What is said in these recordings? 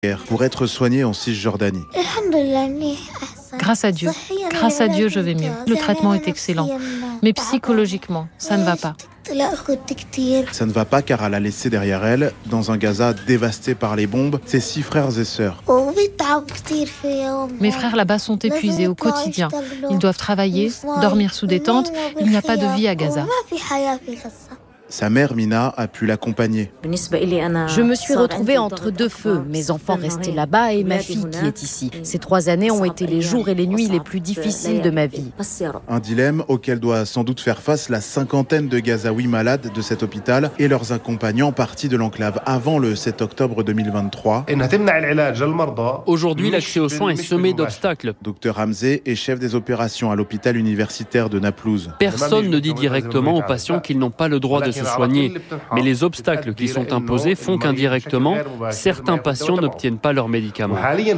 pour être soigné en Cisjordanie. Grâce à Dieu, je vais mieux. Le traitement est excellent. Mais psychologiquement, ça ne va pas. Ça ne va pas car elle a laissé derrière elle, dans un Gaza dévasté par les bombes, ses 6 frères et sœurs. Mes frères là-bas sont épuisés au quotidien. Ils doivent travailler, dormir sous des tentes. Il n'y a pas de vie à Gaza. Sa mère, Mina, a pu l'accompagner. Je me suis retrouvée entre deux feux, mes enfants restés là-bas et ma fille qui est ici. Ces 3 années ont été les jours et les nuits les plus difficiles de ma vie. Un dilemme auquel doit sans doute faire face la 50aine de Gazaouis malades de cet hôpital et leurs accompagnants partis de l'enclave avant le 7 octobre 2023. Aujourd'hui, l'accès aux soins est semé d'obstacles. Docteur Hamzé est chef des opérations à l'hôpital universitaire de Naplouse. Personne ne dit directement aux patients qu'ils n'ont pas le droit de se soigner. Mais les obstacles qui sont imposés font qu'indirectement, certains patients n'obtiennent pas leurs médicaments.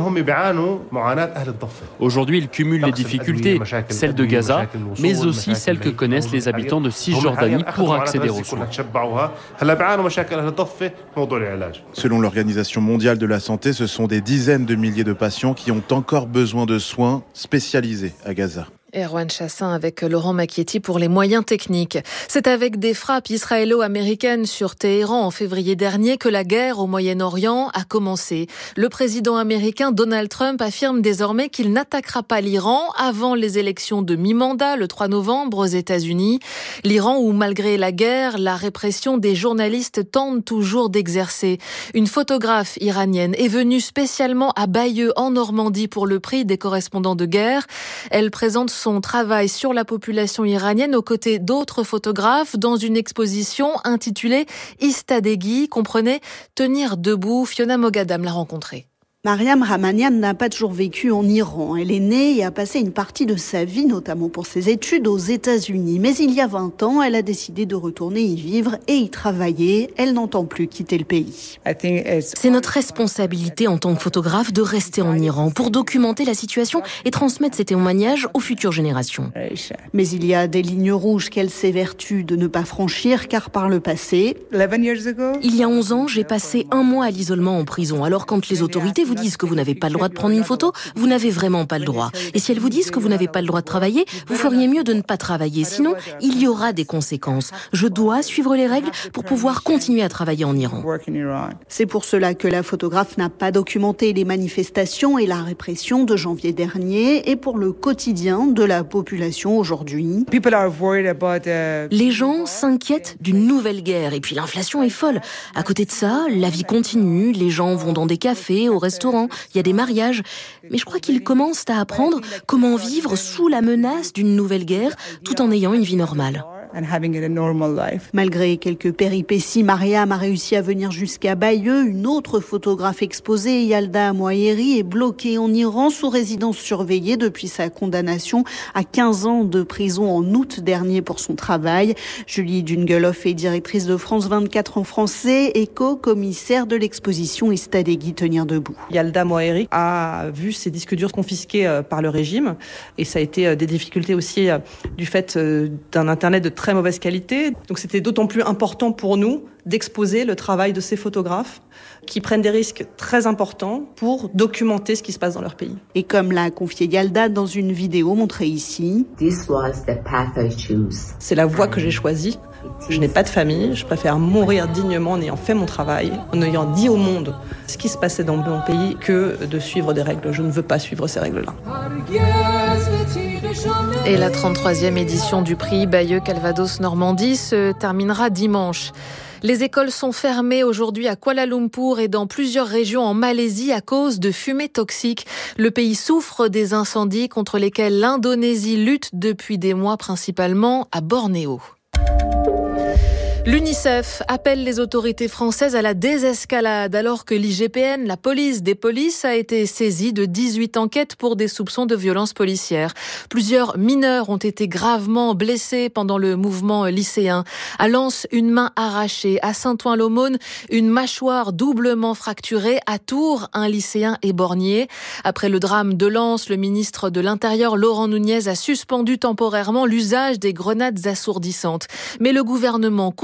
Aujourd'hui, ils cumulent les difficultés, celles de Gaza, mais aussi celles que connaissent les habitants de Cisjordanie pour accéder aux soins. Selon l'Organisation mondiale de la santé, ce sont des dizaines de milliers de patients qui ont encore besoin de soins spécialisés à Gaza. Erwan Chassin avec Laurent Macchietti pour les moyens techniques. C'est avec des frappes israélo-américaines sur Téhéran en février dernier que la guerre au Moyen-Orient a commencé. Le président américain Donald Trump affirme désormais qu'il n'attaquera pas l'Iran avant les élections de mi-mandat le 3 novembre aux États-Unis. L'Iran où, malgré la guerre, la répression des journalistes tente toujours d'exercer. Une photographe iranienne est venue spécialement à Bayeux en Normandie pour le prix des correspondants de guerre. Elle présente son travail sur la population iranienne aux côtés d'autres photographes dans une exposition intitulée Istadeghi, comprenez tenir debout. Fiona Mogadam l'a rencontrée. Mariam Rahmanian n'a pas toujours vécu en Iran. Elle est née et a passé une partie de sa vie, notamment pour ses études, aux États-Unis. Mais il y a 20 ans, elle a décidé de retourner y vivre et y travailler. Elle n'entend plus quitter le pays. C'est notre responsabilité en tant que photographe de rester en Iran pour documenter la situation et transmettre ces témoignages aux futures générations. Mais il y a des lignes rouges qu'elle s'évertue de ne pas franchir, car par le passé... Il y a 11 ans, j'ai passé 1 mois à l'isolement en prison. Alors quand les autorités vous disent que vous n'avez pas le droit de prendre une photo, vous n'avez vraiment pas le droit. Et si elles vous disent que vous n'avez pas le droit de travailler, vous feriez mieux de ne pas travailler. Sinon, il y aura des conséquences. Je dois suivre les règles pour pouvoir continuer à travailler en Iran. C'est pour cela que la photographe n'a pas documenté les manifestations et la répression de janvier dernier et pour le quotidien de la population aujourd'hui. Les gens s'inquiètent d'une nouvelle guerre et puis l'inflation est folle. À côté de ça, la vie continue, les gens vont dans des cafés, au restaurant, il y a des mariages. Mais je crois qu'ils commencent à apprendre comment vivre sous la menace d'une nouvelle guerre tout en ayant une vie normale. Malgré quelques péripéties, Mariam a réussi à venir jusqu'à Bayeux. Une autre photographe exposée, Yalda Moayeri, est bloquée en Iran sous résidence surveillée depuis sa condamnation à 15 ans de prison en août dernier pour son travail. Julie Dungeloff est directrice de France 24 en français et co-commissaire de l'exposition Istadeghi Tenir debout. Yalda Moayeri a vu ses disques durs confisqués par le régime et ça a été des difficultés aussi du fait d'un Internet de très mauvaise qualité. Donc c'était d'autant plus important pour nous d'exposer le travail de ces photographes qui prennent des risques très importants pour documenter ce qui se passe dans leur pays. Et comme l'a confié Yalda dans une vidéo montrée ici, c'est la voie que j'ai choisie. Je n'ai pas de famille, je préfère mourir dignement en ayant fait mon travail, en ayant dit au monde ce qui se passait dans mon pays que de suivre des règles. Je ne veux pas suivre ces règles-là. Et la 33e édition du prix Bayeux Calvados Normandie se terminera dimanche. Les écoles sont fermées aujourd'hui à Kuala Lumpur et dans plusieurs régions en Malaisie à cause de fumées toxiques. Le pays souffre des incendies contre lesquels l'Indonésie lutte depuis des mois, principalement à Bornéo. L'UNICEF appelle les autorités françaises à la désescalade alors que l'IGPN, la police des polices, a été saisie de 18 enquêtes pour des soupçons de violences policières. Plusieurs mineurs ont été gravement blessés pendant le mouvement lycéen. À Lens, une main arrachée. À Saint-Ouen-l'Aumône, une mâchoire doublement fracturée. À Tours, un lycéen éborgné. Après le drame de Lens, le ministre de l'Intérieur, Laurent Nunez, a suspendu temporairement l'usage des grenades assourdissantes. Mais le gouvernement continue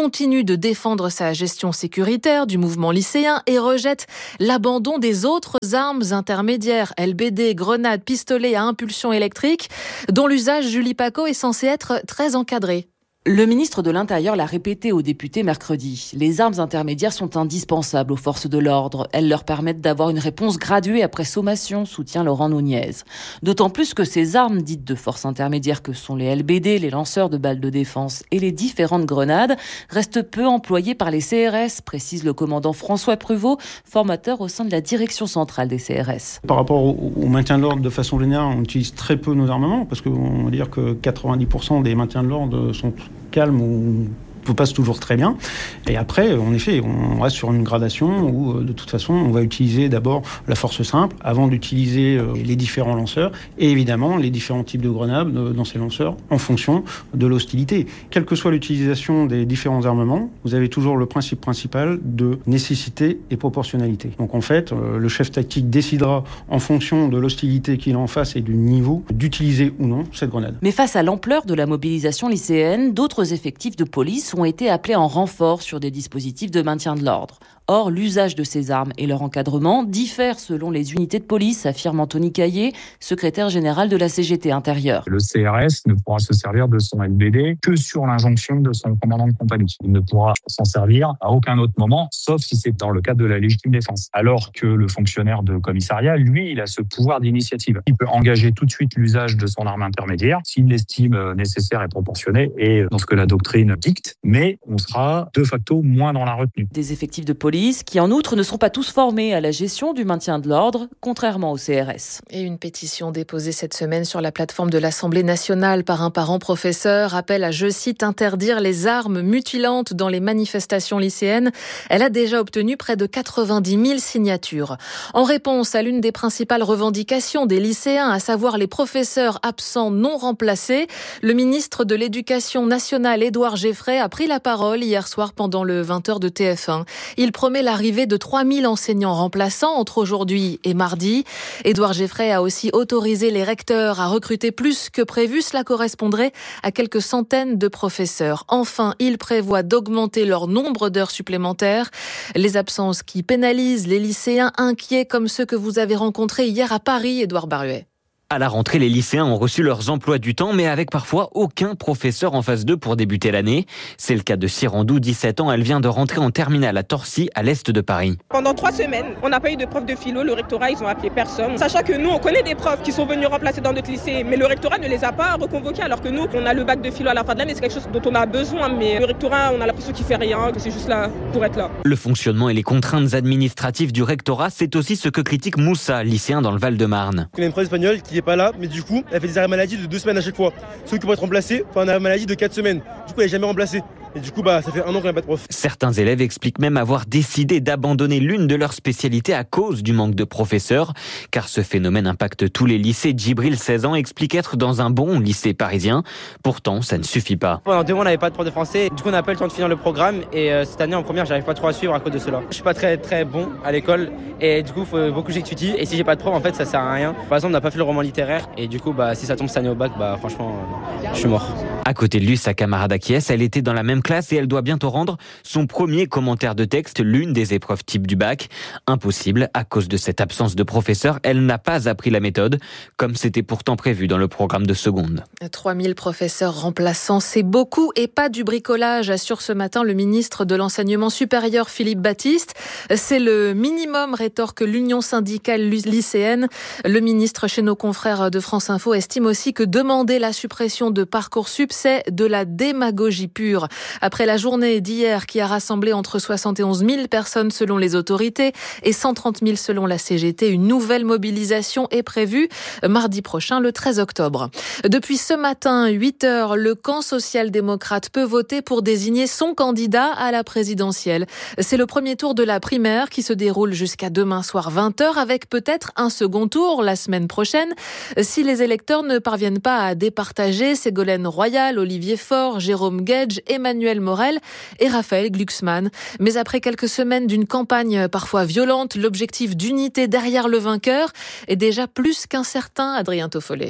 continue de défendre sa gestion sécuritaire du mouvement lycéen et rejette l'abandon des autres armes intermédiaires, LBD, grenades, pistolets à impulsion électrique, dont l'usage, Julie Paco, est censé être très encadré. Le ministre de l'Intérieur l'a répété aux députés mercredi. Les armes intermédiaires sont indispensables aux forces de l'ordre. Elles leur permettent d'avoir une réponse graduée après sommation, soutient Laurent Nunez. D'autant plus que ces armes dites de force intermédiaire que sont les LBD, les lanceurs de balles de défense et les différentes grenades restent peu employées par les CRS, précise le commandant François Pruvot, formateur au sein de la direction centrale des CRS. Par rapport au maintien de l'ordre, de façon générale, on utilise très peu nos armements parce qu'on va dire que 90% des maintiens de l'ordre sont calme ou passe toujours très bien. Et après, en effet, on reste sur une gradation où, de toute façon, on va utiliser d'abord la force simple avant d'utiliser les différents lanceurs et évidemment les différents types de grenades dans ces lanceurs en fonction de l'hostilité. Quelle que soit l'utilisation des différents armements, vous avez toujours le principe principal de nécessité et proportionnalité. Donc en fait, le chef tactique décidera en fonction de l'hostilité qu'il a en face et du niveau d'utiliser ou non cette grenade. Mais face à l'ampleur de la mobilisation lycéenne, d'autres effectifs de police ont été appelés en renfort sur des dispositifs de maintien de l'ordre. Or, l'usage de ces armes et leur encadrement diffèrent selon les unités de police, affirme Anthony Caillé, secrétaire général de la CGT Intérieur. Le CRS ne pourra se servir de son LBD que sur l'injonction de son commandant de compagnie. Il ne pourra s'en servir à aucun autre moment, sauf si c'est dans le cadre de la légitime défense. Alors que le fonctionnaire de commissariat, lui, il a ce pouvoir d'initiative. Il peut engager tout de suite l'usage de son arme intermédiaire s'il l'estime nécessaire et proportionné et dans ce que la doctrine dicte, mais on sera de facto moins dans la retenue. Des effectifs de police qui, en outre, ne sont pas tous formés à la gestion du maintien de l'ordre, contrairement au CRS. Et une pétition déposée cette semaine sur la plateforme de l'Assemblée nationale par un parent professeur appelle à, je cite, interdire les armes mutilantes dans les manifestations lycéennes. Elle a déjà obtenu près de 90 000 signatures. En réponse à l'une des principales revendications des lycéens, à savoir les professeurs absents non remplacés, le ministre de l'Éducation nationale, Édouard Geffray, a pris la parole hier soir pendant le 20h de TF1. Il promet l'arrivée de 3000 enseignants remplaçants entre aujourd'hui et mardi. Édouard Geffray a aussi autorisé les recteurs à recruter plus que prévu. Cela correspondrait à quelques centaines de professeurs. Enfin, il prévoit d'augmenter leur nombre d'heures supplémentaires. Les absences qui pénalisent les lycéens inquiets comme ceux que vous avez rencontrés hier à Paris, Édouard Baruet. À la rentrée, les lycéens ont reçu leurs emplois du temps, mais avec parfois aucun professeur en phase 2 pour débuter l'année. C'est le cas de Sirandou, 17 ans. Elle vient de rentrer en terminale à Torcy, à l'est de Paris. Pendant 3 semaines, on n'a pas eu de prof de philo. Le rectorat, ils ont appelé personne. Sachant que nous, on connaît des profs qui sont venus remplacer dans notre lycée, mais le rectorat ne les a pas reconvoqués, alors que nous, on a le bac de philo à la fin de l'année. C'est quelque chose dont on a besoin, mais le rectorat, on a l'impression qu'il fait rien, que c'est juste là pour être là. Le fonctionnement et les contraintes administratives du rectorat, c'est aussi ce que critique Moussa, lycéen dans le Val-de-Marne. On a une prof espagnole qui n'est pas là, mais du coup, elle fait des arrêts maladie de 2 semaines à chaque fois. Ceux qui vont être remplacés, un arrêt maladie de 4 semaines. Du coup, elle n'est jamais remplacée. Et du coup, ça fait 1 an qu'on n'a pas de prof. Certains élèves expliquent même avoir décidé d'abandonner l'une de leurs spécialités à cause du manque de professeurs. Car ce phénomène impacte tous les lycées. Djibril, 16 ans, explique être dans un bon lycée parisien. Pourtant, ça ne suffit pas. Pendant 2 mois, on n'avait pas de prof de français. Du coup, on n'a pas eu le temps de finir le programme. Et cette année, en première, j'arrive pas trop à suivre à cause de cela. Je suis pas très bon à l'école. Et du coup, il faut beaucoup que j'étudie. Et si j'ai pas de prof, en fait, ça sert à rien. Par exemple, on n'a pas fait le roman littéraire. Et du coup, si ça tombe cette année au bac, franchement, je suis mort. À côté de lui, sa camarade acquiesce. Elle était dans la même classe et elle doit bientôt rendre son premier commentaire de texte, l'une des épreuves type du bac. Impossible, à cause de cette absence de professeur, elle n'a pas appris la méthode, comme c'était pourtant prévu dans le programme de seconde. 3000 professeurs remplaçants, c'est beaucoup et pas du bricolage, assure ce matin le ministre de l'Enseignement supérieur Philippe Baptiste. C'est le minimum, rétorque l'Union syndicale lycéenne. Le ministre, chez nos confrères de France Info, estime aussi que demander la suppression de Parcoursup, c'est de la démagogie pure. Après la journée d'hier qui a rassemblé entre 71 000 personnes selon les autorités et 130 000 selon la CGT, une nouvelle mobilisation est prévue mardi prochain, le 13 octobre. Depuis ce matin, 8h, le camp social-démocrate peut voter pour désigner son candidat à la présidentielle. C'est le premier tour de la primaire qui se déroule jusqu'à demain soir 20h avec peut-être un second tour la semaine prochaine. Si les électeurs ne parviennent pas à départager Ségolène Royal, Olivier Faure, Jérôme Guedj, Emmanuel Morel et Raphaël Glucksmann. Mais après quelques semaines d'une campagne parfois violente, l'objectif d'unité derrière le vainqueur est déjà plus qu'incertain, Adrien Toffollet.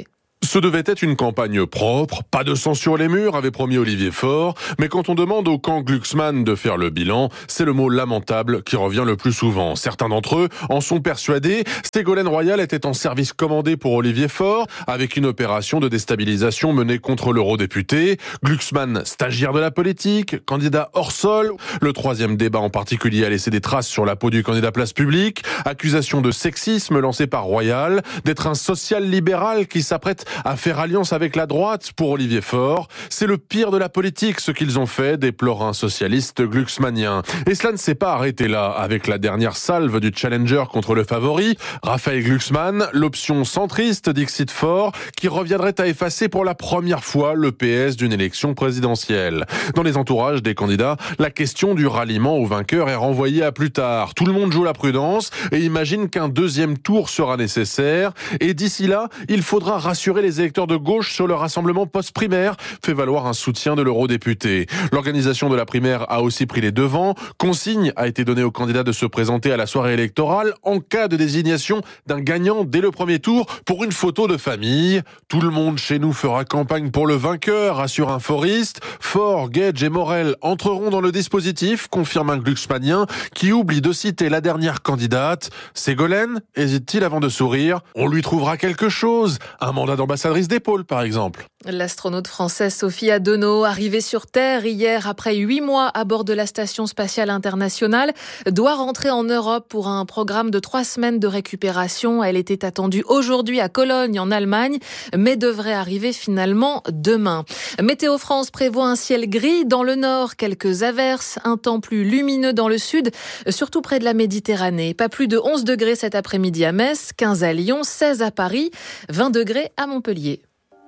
Ce devait être une campagne propre, pas de sang sur les murs, avait promis Olivier Faure, mais quand on demande au camp Glucksmann de faire le bilan, c'est le mot lamentable qui revient le plus souvent. Certains d'entre eux en sont persuadés. Ségolène Royal était en service commandé pour Olivier Faure, avec une opération de déstabilisation menée contre l'eurodéputé. Glucksmann, stagiaire de la politique, candidat hors sol. Le troisième débat en particulier a laissé des traces sur la peau du candidat Place Publique. Accusation de sexisme lancée par Royal, d'être un social-libéral qui s'apprête à faire alliance avec la droite pour Olivier Faure. C'est le pire de la politique ce qu'ils ont fait, déplore un socialiste glucksmannien. Et cela ne s'est pas arrêté là, avec la dernière salve du challenger contre le favori, Raphaël Glucksmann, l'option centriste d'Ixit Faure, qui reviendrait à effacer pour la première fois le PS d'une élection présidentielle. Dans les entourages des candidats, la question du ralliement au vainqueur est renvoyée à plus tard. Tout le monde joue la prudence et imagine qu'un deuxième tour sera nécessaire. Et d'ici là, il faudra rassurer les électeurs de gauche sur le rassemblement post-primaire, fait valoir un soutien de l'eurodéputé. L'organisation de la primaire a aussi pris les devants. Consigne a été donnée aux candidats de se présenter à la soirée électorale en cas de désignation d'un gagnant dès le premier tour pour une photo de famille. Tout le monde chez nous fera campagne pour le vainqueur, assure un foriste. Faure, Gage et Morel entreront dans le dispositif, confirme un glucksmannien qui oublie de citer la dernière candidate. Ségolène hésite-t-il avant de sourire? On lui trouvera quelque chose. Un mandat d'ambassadrice d'épaule, par exemple. L'astronaute française Sophie Adenau, arrivée sur Terre hier après 8 mois à bord de la Station spatiale internationale, doit rentrer en Europe pour un programme de 3 semaines de récupération. Elle était attendue aujourd'hui à Cologne, en Allemagne, mais devrait arriver finalement demain. Météo France prévoit un ciel gris dans le nord, quelques averses, un temps plus lumineux dans le sud, surtout près de la Méditerranée. Pas plus de 11 degrés cet après-midi à Metz, 15 à Lyon, 16 à Paris, 20 degrés à Montpellier.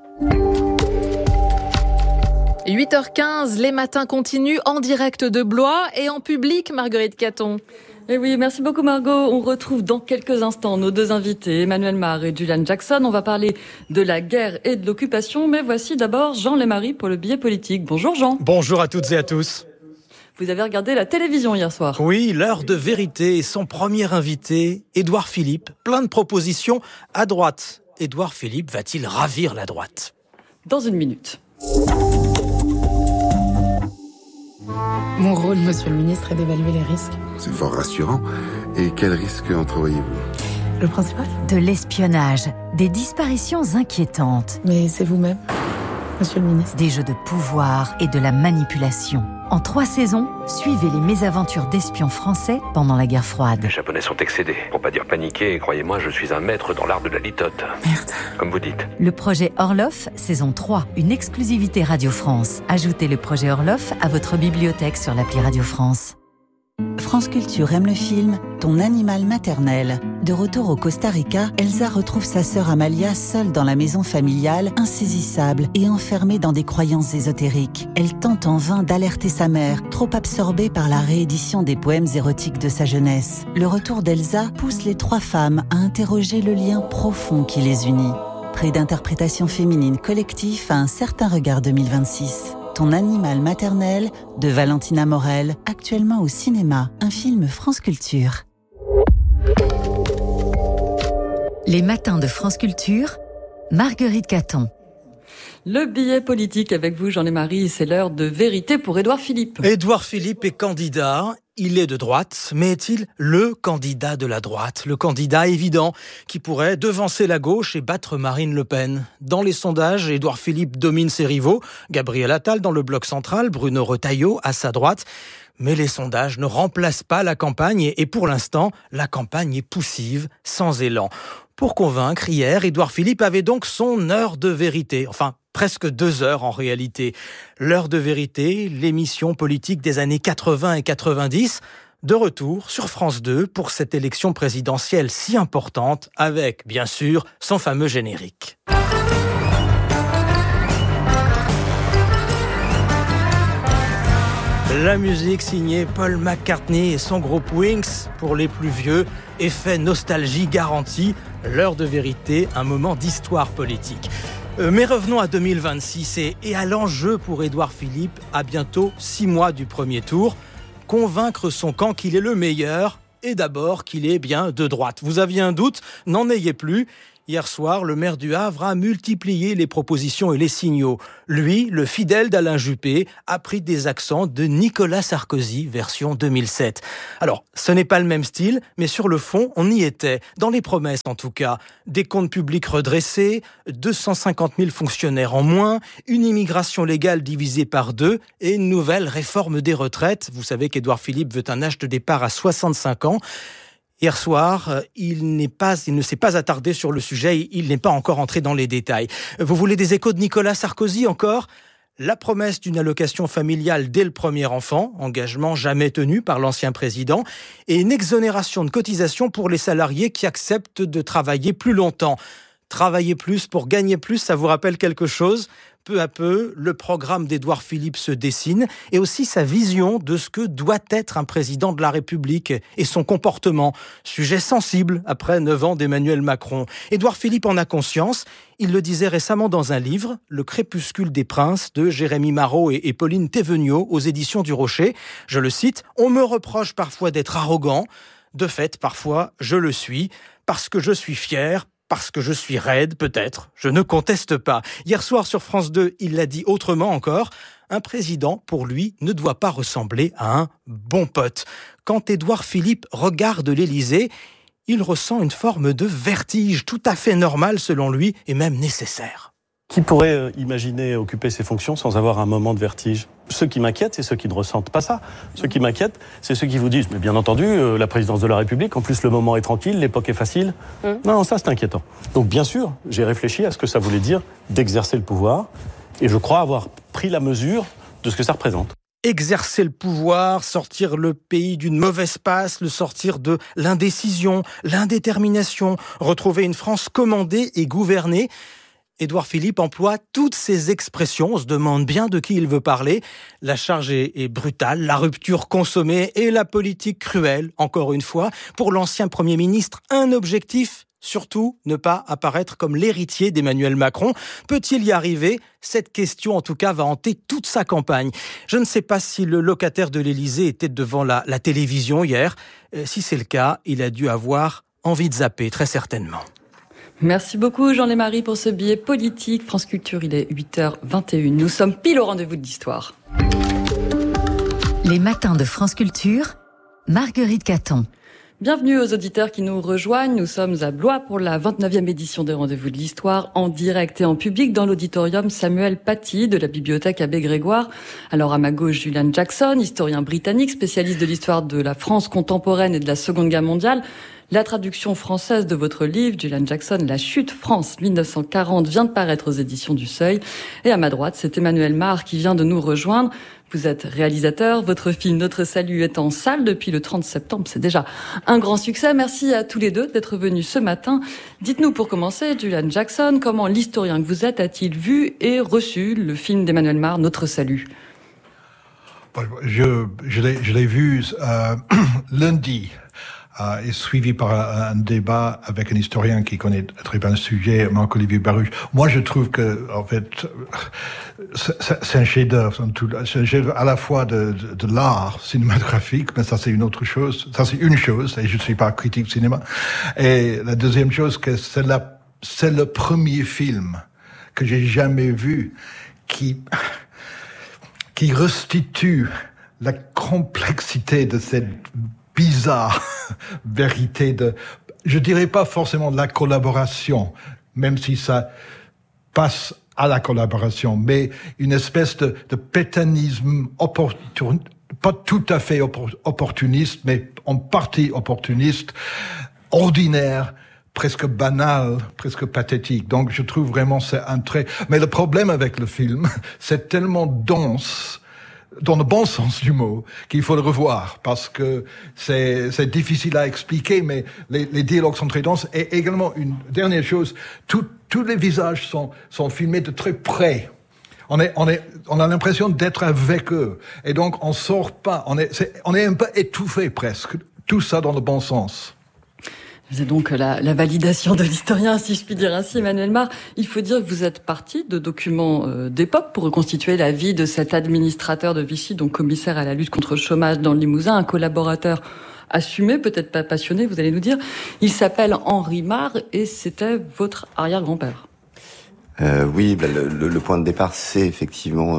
8h15, les matins continuent en direct de Blois et en public, Marguerite Caton. Et oui, merci beaucoup Margot. On retrouve dans quelques instants nos deux invités, Emmanuel Mar et Julian Jackson. On va parler de la guerre et de l'occupation, mais voici d'abord Jean Lémarie pour le billet politique. Bonjour Jean. Bonjour à toutes et à tous. Vous avez regardé la télévision hier soir. Oui, l'heure de vérité et son premier invité, Édouard Philippe. Plein de propositions à droite. Édouard Philippe va-t-il ravir la droite ? Dans une minute. Mon rôle, monsieur le ministre, est d'évaluer les risques. C'est fort rassurant. Et quels risques entrevoyez-vous ? Le principal ? De l'espionnage, des disparitions inquiétantes. Mais c'est vous-même, monsieur le ministre. Des jeux de pouvoir et de la manipulation. En 3 saisons, suivez les mésaventures d'espions français pendant la guerre froide. Les Japonais sont excédés, pour pas dire paniqués, et croyez-moi, je suis un maître dans l'art de la litote. Merde. Comme vous dites. Le projet Orloff, saison 3, une exclusivité Radio France. Ajoutez le projet Orloff à votre bibliothèque sur l'appli Radio France. France Culture aime le film Ton animal maternel. De retour au Costa Rica, Elsa retrouve sa sœur Amalia seule dans la maison familiale, insaisissable et enfermée dans des croyances ésotériques. Elle tente en vain d'alerter sa mère, trop absorbée par la réédition des poèmes érotiques de sa jeunesse. Le retour d'Elsa pousse les 3 femmes à interroger le lien profond qui les unit. Près d'interprétations féminines collectives à un certain regard 2026. Ton animal maternel de Valentina Morel, actuellement au cinéma, un film France Culture. Les matins de France Culture, Marguerite Caton. Le billet politique avec vous, Jean Lémarie, c'est l'heure de vérité pour Édouard Philippe. Édouard Philippe est candidat. Il est de droite, mais est-il le candidat de la droite ? Le candidat évident qui pourrait devancer la gauche et battre Marine Le Pen. Dans les sondages, Édouard Philippe domine ses rivaux. Gabriel Attal dans le bloc central, Bruno Retailleau à sa droite. Mais les sondages ne remplacent pas la campagne et pour l'instant, la campagne est poussive, sans élan. Pour convaincre, hier, Édouard Philippe avait donc son heure de vérité. Enfin, presque 2 heures en réalité. L'heure de vérité, l'émission politique des années 80 et 90, de retour sur France 2 pour cette élection présidentielle si importante, avec, bien sûr, son fameux générique. La musique signée Paul McCartney et son groupe Wings, pour les plus vieux, effet nostalgie garanti, l'heure de vérité, un moment d'histoire politique. Mais revenons à 2026 et à l'enjeu pour Édouard Philippe à bientôt 6 mois du premier tour. Convaincre son camp qu'il est le meilleur et d'abord qu'il est bien de droite. Vous aviez un doute, n'en ayez plus. Hier soir, le maire du Havre a multiplié les propositions et les signaux. Lui, le fidèle d'Alain Juppé, a pris des accents de Nicolas Sarkozy, version 2007. Alors, ce n'est pas le même style, mais sur le fond, on y était. Dans les promesses, en tout cas. Des comptes publics redressés, 250 000 fonctionnaires en moins, une immigration légale divisée par 2 et une nouvelle réforme des retraites. Vous savez qu'Édouard Philippe veut un âge de départ à 65 ans. Hier soir, il ne s'est pas attardé sur le sujet, il n'est pas encore entré dans les détails. Vous voulez des échos de Nicolas Sarkozy encore ? La promesse d'une allocation familiale dès le premier enfant, engagement jamais tenu par l'ancien président, et une exonération de cotisation pour les salariés qui acceptent de travailler plus longtemps. Travailler plus pour gagner plus, ça vous rappelle quelque chose ? Peu à peu, le programme d'Édouard Philippe se dessine et aussi sa vision de ce que doit être un président de la République et son comportement. Sujet sensible après 9 ans d'Emmanuel Macron. Édouard Philippe en a conscience. Il le disait récemment dans un livre, Le crépuscule des princes de Jérémy Marot et Pauline Théveniot aux éditions du Rocher. Je le cite, « On me reproche parfois d'être arrogant. De fait, parfois, je le suis, parce que je suis fier, parce que je suis raide, peut-être. Je ne conteste pas. » Hier soir sur France 2, il l'a dit autrement encore. Un président, pour lui, ne doit pas ressembler à un bon pote. Quand Édouard Philippe regarde l'Élysée, il ressent une forme de vertige, tout à fait normale selon lui, et même nécessaire. Qui pourrait imaginer occuper ces fonctions sans avoir un moment de vertige ? Ceux qui m'inquiètent, c'est ceux qui ne ressentent pas ça. Ceux qui m'inquiètent, c'est ceux qui vous disent, mais bien entendu, la présidence de la République, en plus le moment est tranquille, l'époque est facile. Non, ça c'est inquiétant. Donc bien sûr, j'ai réfléchi à ce que ça voulait dire d'exercer le pouvoir, et je crois avoir pris la mesure de ce que ça représente. Exercer le pouvoir, sortir le pays d'une mauvaise passe, le sortir de l'indécision, l'indétermination, retrouver une France commandée et gouvernée. Édouard Philippe emploie toutes ces expressions, on se demande bien de qui il veut parler. La charge est brutale, la rupture consommée et la politique cruelle, encore une fois. Pour l'ancien Premier ministre, un objectif, surtout ne pas apparaître comme l'héritier d'Emmanuel Macron. Peut-il y arriver ? Cette question, en tout cas, va hanter toute sa campagne. Je ne sais pas si le locataire de l'Élysée était devant la télévision hier. Si c'est le cas, il a dû avoir envie de zapper, très certainement. Merci beaucoup Jean Lémarie pour ce billet politique. France Culture, il est 8h21. Nous sommes pile au rendez-vous de l'histoire. Les matins de France Culture, Marguerite Caton. Bienvenue aux auditeurs qui nous rejoignent. Nous sommes à Blois pour la 29e édition des Rendez-vous de l'Histoire, en direct et en public dans l'auditorium Samuel Paty de la Bibliothèque Abbé Grégoire. Alors à ma gauche, Julian Jackson, historien britannique, spécialiste de l'histoire de la France contemporaine et de la Seconde Guerre mondiale. La traduction française de votre livre, Julian Jackson, La Chute France 1940, vient de paraître aux éditions du Seuil. Et à ma droite, c'est Emmanuel Mar qui vient de nous rejoindre. Vous êtes réalisateur, votre film Notre Salut est en salle depuis le 30 septembre. C'est déjà un grand succès. Merci à tous les deux d'être venus ce matin. Dites-nous pour commencer, Julian Jackson, comment l'historien que vous êtes a-t-il vu et reçu le film d'Emmanuel Mar, Notre Salut ? Je l'ai vu lundi. Est suivi par un débat avec un historien qui connaît très bien le sujet, Marc-Olivier Baruch. Moi, je trouve que, en fait, c'est un chef-d'œuvre. C'est un chef-d'œuvre à la fois de l'art cinématographique, mais ça c'est une autre chose. Ça c'est une chose, et je ne suis pas critique de cinéma. Et la deuxième chose, que c'est le premier film que j'ai jamais vu qui restitue la complexité de cette bizarre vérité je dirais pas forcément de la collaboration, même si ça passe à la collaboration, mais une espèce de pétainisme pas tout à fait opportuniste, mais en partie opportuniste, ordinaire, presque banal, presque pathétique. Donc je trouve vraiment c'est un trait. Mais le problème avec le film, c'est tellement dense, dans le bon sens du mot, qu'il faut le revoir, parce que c'est difficile à expliquer, mais les dialogues sont très denses. Et également, une dernière chose, tous les visages sont filmés de très près. On a l'impression d'être avec eux. Et donc, on sort pas. On est un peu étouffé presque. Tout ça dans le bon sens. C'est donc la validation de l'historien, si je puis dire ainsi, Emmanuel Mar. Il faut dire que vous êtes parti de documents d'époque pour reconstituer la vie de cet administrateur de Vichy, donc commissaire à la lutte contre le chômage dans le Limousin, un collaborateur assumé, peut-être pas passionné, vous allez nous dire. Il s'appelle Henri Marre et c'était votre arrière-grand-père. Oui, le point de départ, c'est effectivement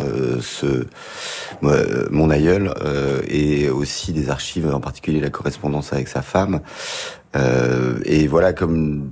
mon aïeul et aussi des archives, en particulier la correspondance avec sa femme. Et voilà, comme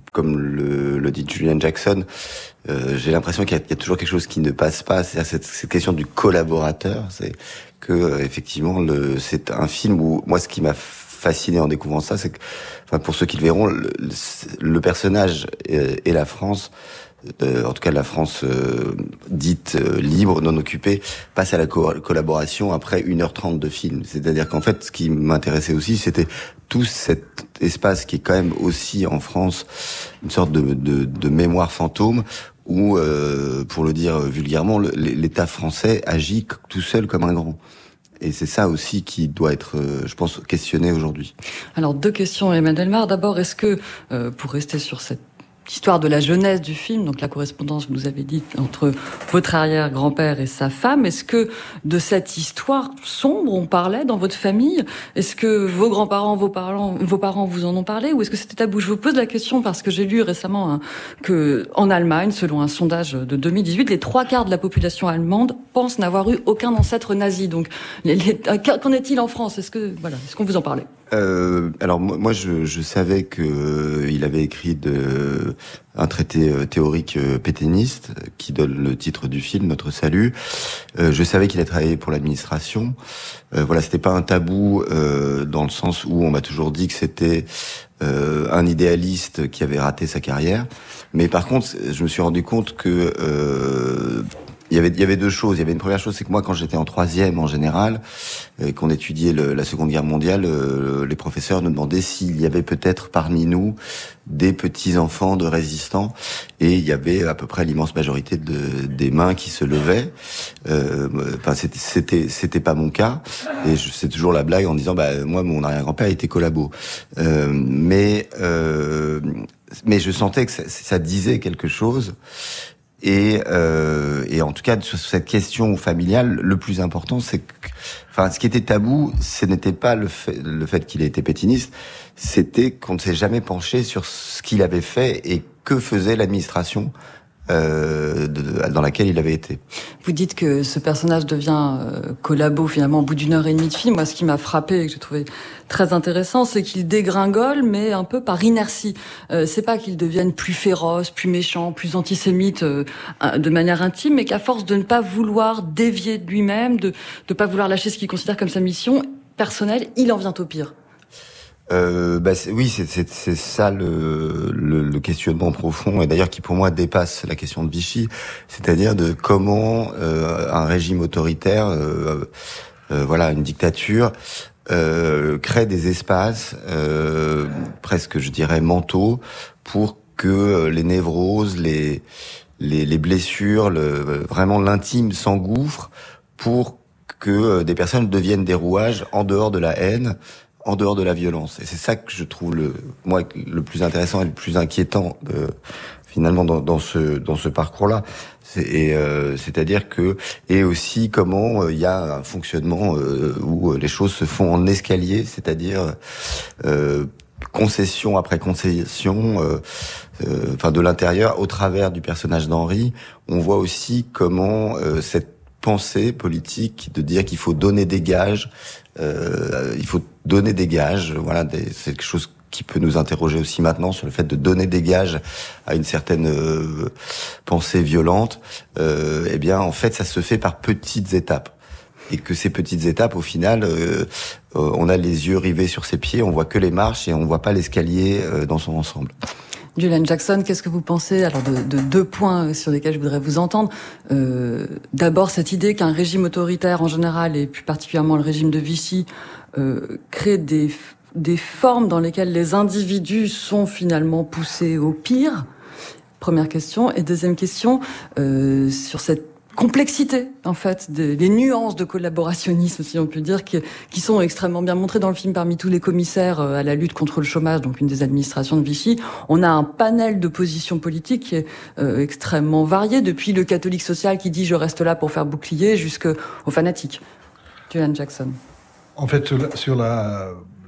le dit Julian Jackson, j'ai l'impression qu'il y a toujours quelque chose qui ne passe pas. C'est-à-dire cette question du collaborateur. C'est que effectivement, c'est un film où moi, ce qui m'a fasciné en découvrant ça, c'est que, enfin, pour ceux qui le verront, le personnage et la France. En tout cas la France dite libre, non occupée, passe à la collaboration après 1h30 de film. C'est-à-dire qu'en fait, ce qui m'intéressait aussi, c'était tout cet espace qui est quand même aussi en France une sorte de mémoire fantôme où, pour le dire vulgairement, l'État français agit tout seul comme un grand. Et c'est ça aussi qui doit être, je pense, questionné aujourd'hui. Alors, 2 questions, Emmanuel Marre. D'abord, est-ce que, pour rester sur cette histoire de la jeunesse du film, donc la correspondance, vous nous avez dit, entre votre arrière-grand-père et sa femme, est-ce que de cette histoire sombre, on parlait dans votre famille? Est-ce que vos grands-parents, vos parents vous en ont parlé, ou est-ce que c'était tabou? Je vous pose la question parce que j'ai lu récemment que en Allemagne, selon un sondage de 2018, les 3/4 de la population allemande pensent n'avoir eu aucun ancêtre nazi. Donc, qu'en est-il en France? Est-ce qu'on vous en parlait? Alors moi je savais que il avait écrit un traité théorique pétainiste qui donne le titre du film, Notre Salut. Je savais qu'il a travaillé pour l'administration. Voilà, c'était pas un tabou dans le sens où on m'a toujours dit que c'était un idéaliste qui avait raté sa carrière. Mais par contre, je me suis rendu compte que il y avait 2 choses. Il y avait une première chose, c'est que moi, quand j'étais en 3e en général, et qu'on étudiait la Seconde Guerre mondiale, les professeurs nous demandaient s'il y avait peut-être parmi nous des petits-enfants de résistants. Et il y avait à peu près l'immense majorité des mains qui se levaient. Enfin, c'était pas mon cas. Et c'est toujours la blague en disant, moi, mon arrière-grand-père était collabo. Mais je sentais que ça disait quelque chose. Et en tout cas, sur cette question familiale, le plus important, c'est que, enfin, ce qui était tabou, ce n'était pas le fait qu'il ait été pétainiste, c'était qu'on ne s'est jamais penché sur ce qu'il avait fait et que faisait l'administration dans laquelle il avait été. Vous dites que ce personnage devient collabo finalement au bout d'1 heure et demie de film. Moi, ce qui m'a frappé et que j'ai trouvé très intéressant, c'est qu'il dégringole, mais un peu par inertie. C'est pas qu'il devienne plus féroce, plus méchant, plus antisémite de manière intime, mais qu'à force de ne pas vouloir dévier de lui-même, de pas vouloir lâcher ce qu'il considère comme sa mission personnelle, il en vient au pire. Oui, c'est ça le questionnement profond, et d'ailleurs qui pour moi dépasse la question de Vichy, c'est-à-dire de comment un régime autoritaire, une dictature, crée des espaces presque, je dirais, mentaux pour que les névroses, les blessures, vraiment l'intime s'engouffre pour que des personnes deviennent des rouages en dehors de la haine, en dehors de la violence. Et c'est ça que je trouve le plus intéressant et le plus inquiétant finalement dans ce parcours-là. C'est-à-dire que, et aussi comment il y a un fonctionnement où les choses se font en escalier, c'est-à-dire concession après concession, de l'intérieur au travers du personnage d'Henri, on voit aussi comment cette pensée politique de dire qu'il faut donner des gages, voilà, c'est quelque chose qui peut nous interroger aussi maintenant sur le fait de donner des gages à une certaine pensée violente. En fait, ça se fait par petites étapes. Et que ces petites étapes, au final, on a les yeux rivés sur ses pieds, on voit que les marches et on voit pas l'escalier dans son ensemble. Julian Jackson, qu'est-ce que vous pensez alors de 2 points sur lesquels je voudrais vous entendre? D'abord, cette idée qu'un régime autoritaire en général, et plus particulièrement le régime de Vichy, crée des formes dans lesquelles les individus sont finalement poussés au pire. Première question. Et deuxième question, sur cette complexité, en fait, les nuances de collaborationnisme, si on peut dire, qui sont extrêmement bien montrées dans le film. Parmi tous les commissaires à la lutte contre le chômage, donc une des administrations de Vichy, on a un panel de positions politiques qui est extrêmement varié, depuis le catholique social qui dit « je reste là pour faire bouclier » jusqu'au fanatique. Julian Jackson. En fait, sur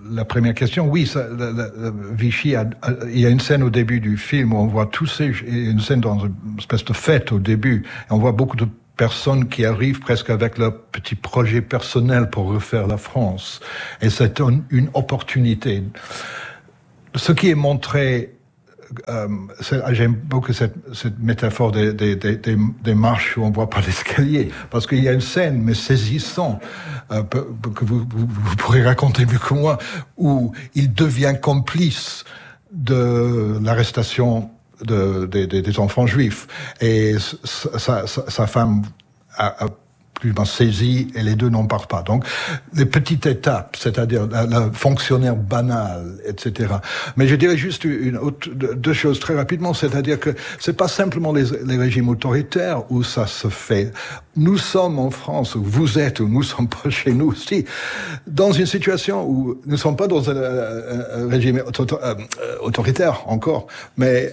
la première question, oui, Vichy il y a une scène au début du film où on voit une scène dans une espèce de fête au début, et on voit beaucoup de personnes qui arrivent presque avec leur petit projet personnel pour refaire la France. Et c'est une opportunité. Ce qui est montré, j'aime beaucoup cette métaphore des marches où on voit pas l'escalier, parce qu'il y a une scène, mais saisissante, que vous pourrez raconter mieux que moi, où il devient complice de l'arrestation des enfants juifs, et sa femme a plus saisi, et les deux n'en parlent pas. Donc, les petites étapes, c'est-à-dire la fonctionnaire banal, etc. Mais je dirais juste deux choses très rapidement, c'est-à-dire que c'est pas simplement les régimes autoritaires où ça se fait. Nous sommes en France, où vous êtes, où nous sommes pas chez nous aussi, dans une situation où nous ne sommes pas dans un régime autoritaire encore, mais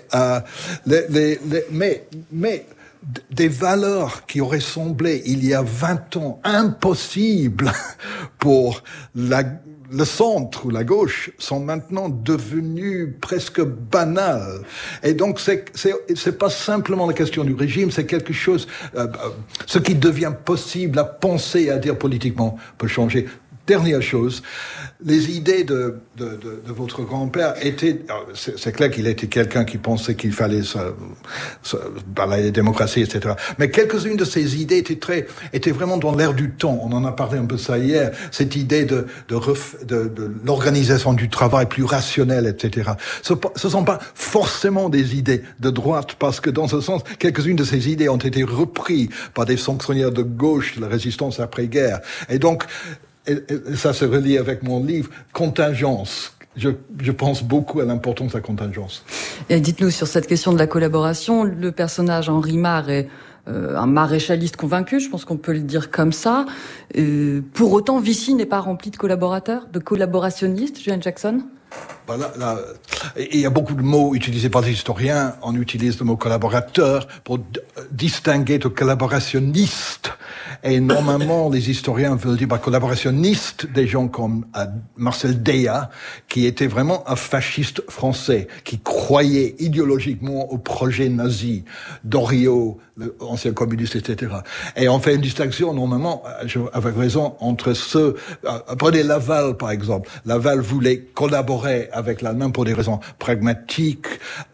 des valeurs qui auraient semblé, il y a 20 ans, impossibles pour le centre ou la gauche, sont maintenant devenues presque banales. Et donc, c'est pas simplement la question du régime, c'est quelque chose, ce qui devient possible à penser et à dire politiquement peut changer. Dernière chose, les idées de votre grand-père étaient, c'est clair qu'il était quelqu'un qui pensait qu'il fallait la démocratie, etc. Mais quelques-unes de ces idées étaient vraiment dans l'air du temps. On en a parlé un peu ça hier. Cette idée de l'organisation du travail plus rationnelle, etc. Ce sont pas forcément des idées de droite, parce que dans ce sens, quelques-unes de ces idées ont été reprises par des fonctionnaires de gauche de la résistance après-guerre. Et donc, et ça se relie avec mon livre, Contingence. Je pense beaucoup à l'importance de la contingence. Et dites-nous, sur cette question de la collaboration, le personnage Henri Marre est un maréchaliste convaincu, je pense qu'on peut le dire comme ça. Pour autant, Vichy n'est pas rempli de collaborateurs, de collaborationnistes, Julian Jackson ? Il y a beaucoup de mots utilisés par les historiens. On utilise le mot collaborateur pour distinguer de collaborationniste. Et normalement, les historiens veulent dire collaborationniste des gens comme Marcel Déat, qui était vraiment un fasciste français, qui croyait idéologiquement au projet nazi, Doriot, l'ancien communiste, etc. Et on fait une distinction, normalement, avec raison, entre ceux... prenez Laval, par exemple. Laval voulait collaborer avec l'Allemagne pour des raisons pragmatiques,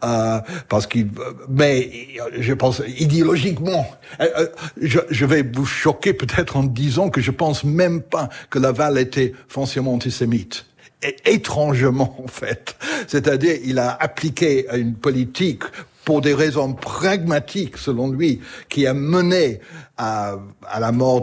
mais je pense idéologiquement. Je vais vous choquer peut-être en disant que je pense même pas que Laval était foncièrement antisémite. Et étrangement, en fait. C'est-à-dire, il a appliqué une politique pour des raisons pragmatiques, selon lui, qui a mené à la mort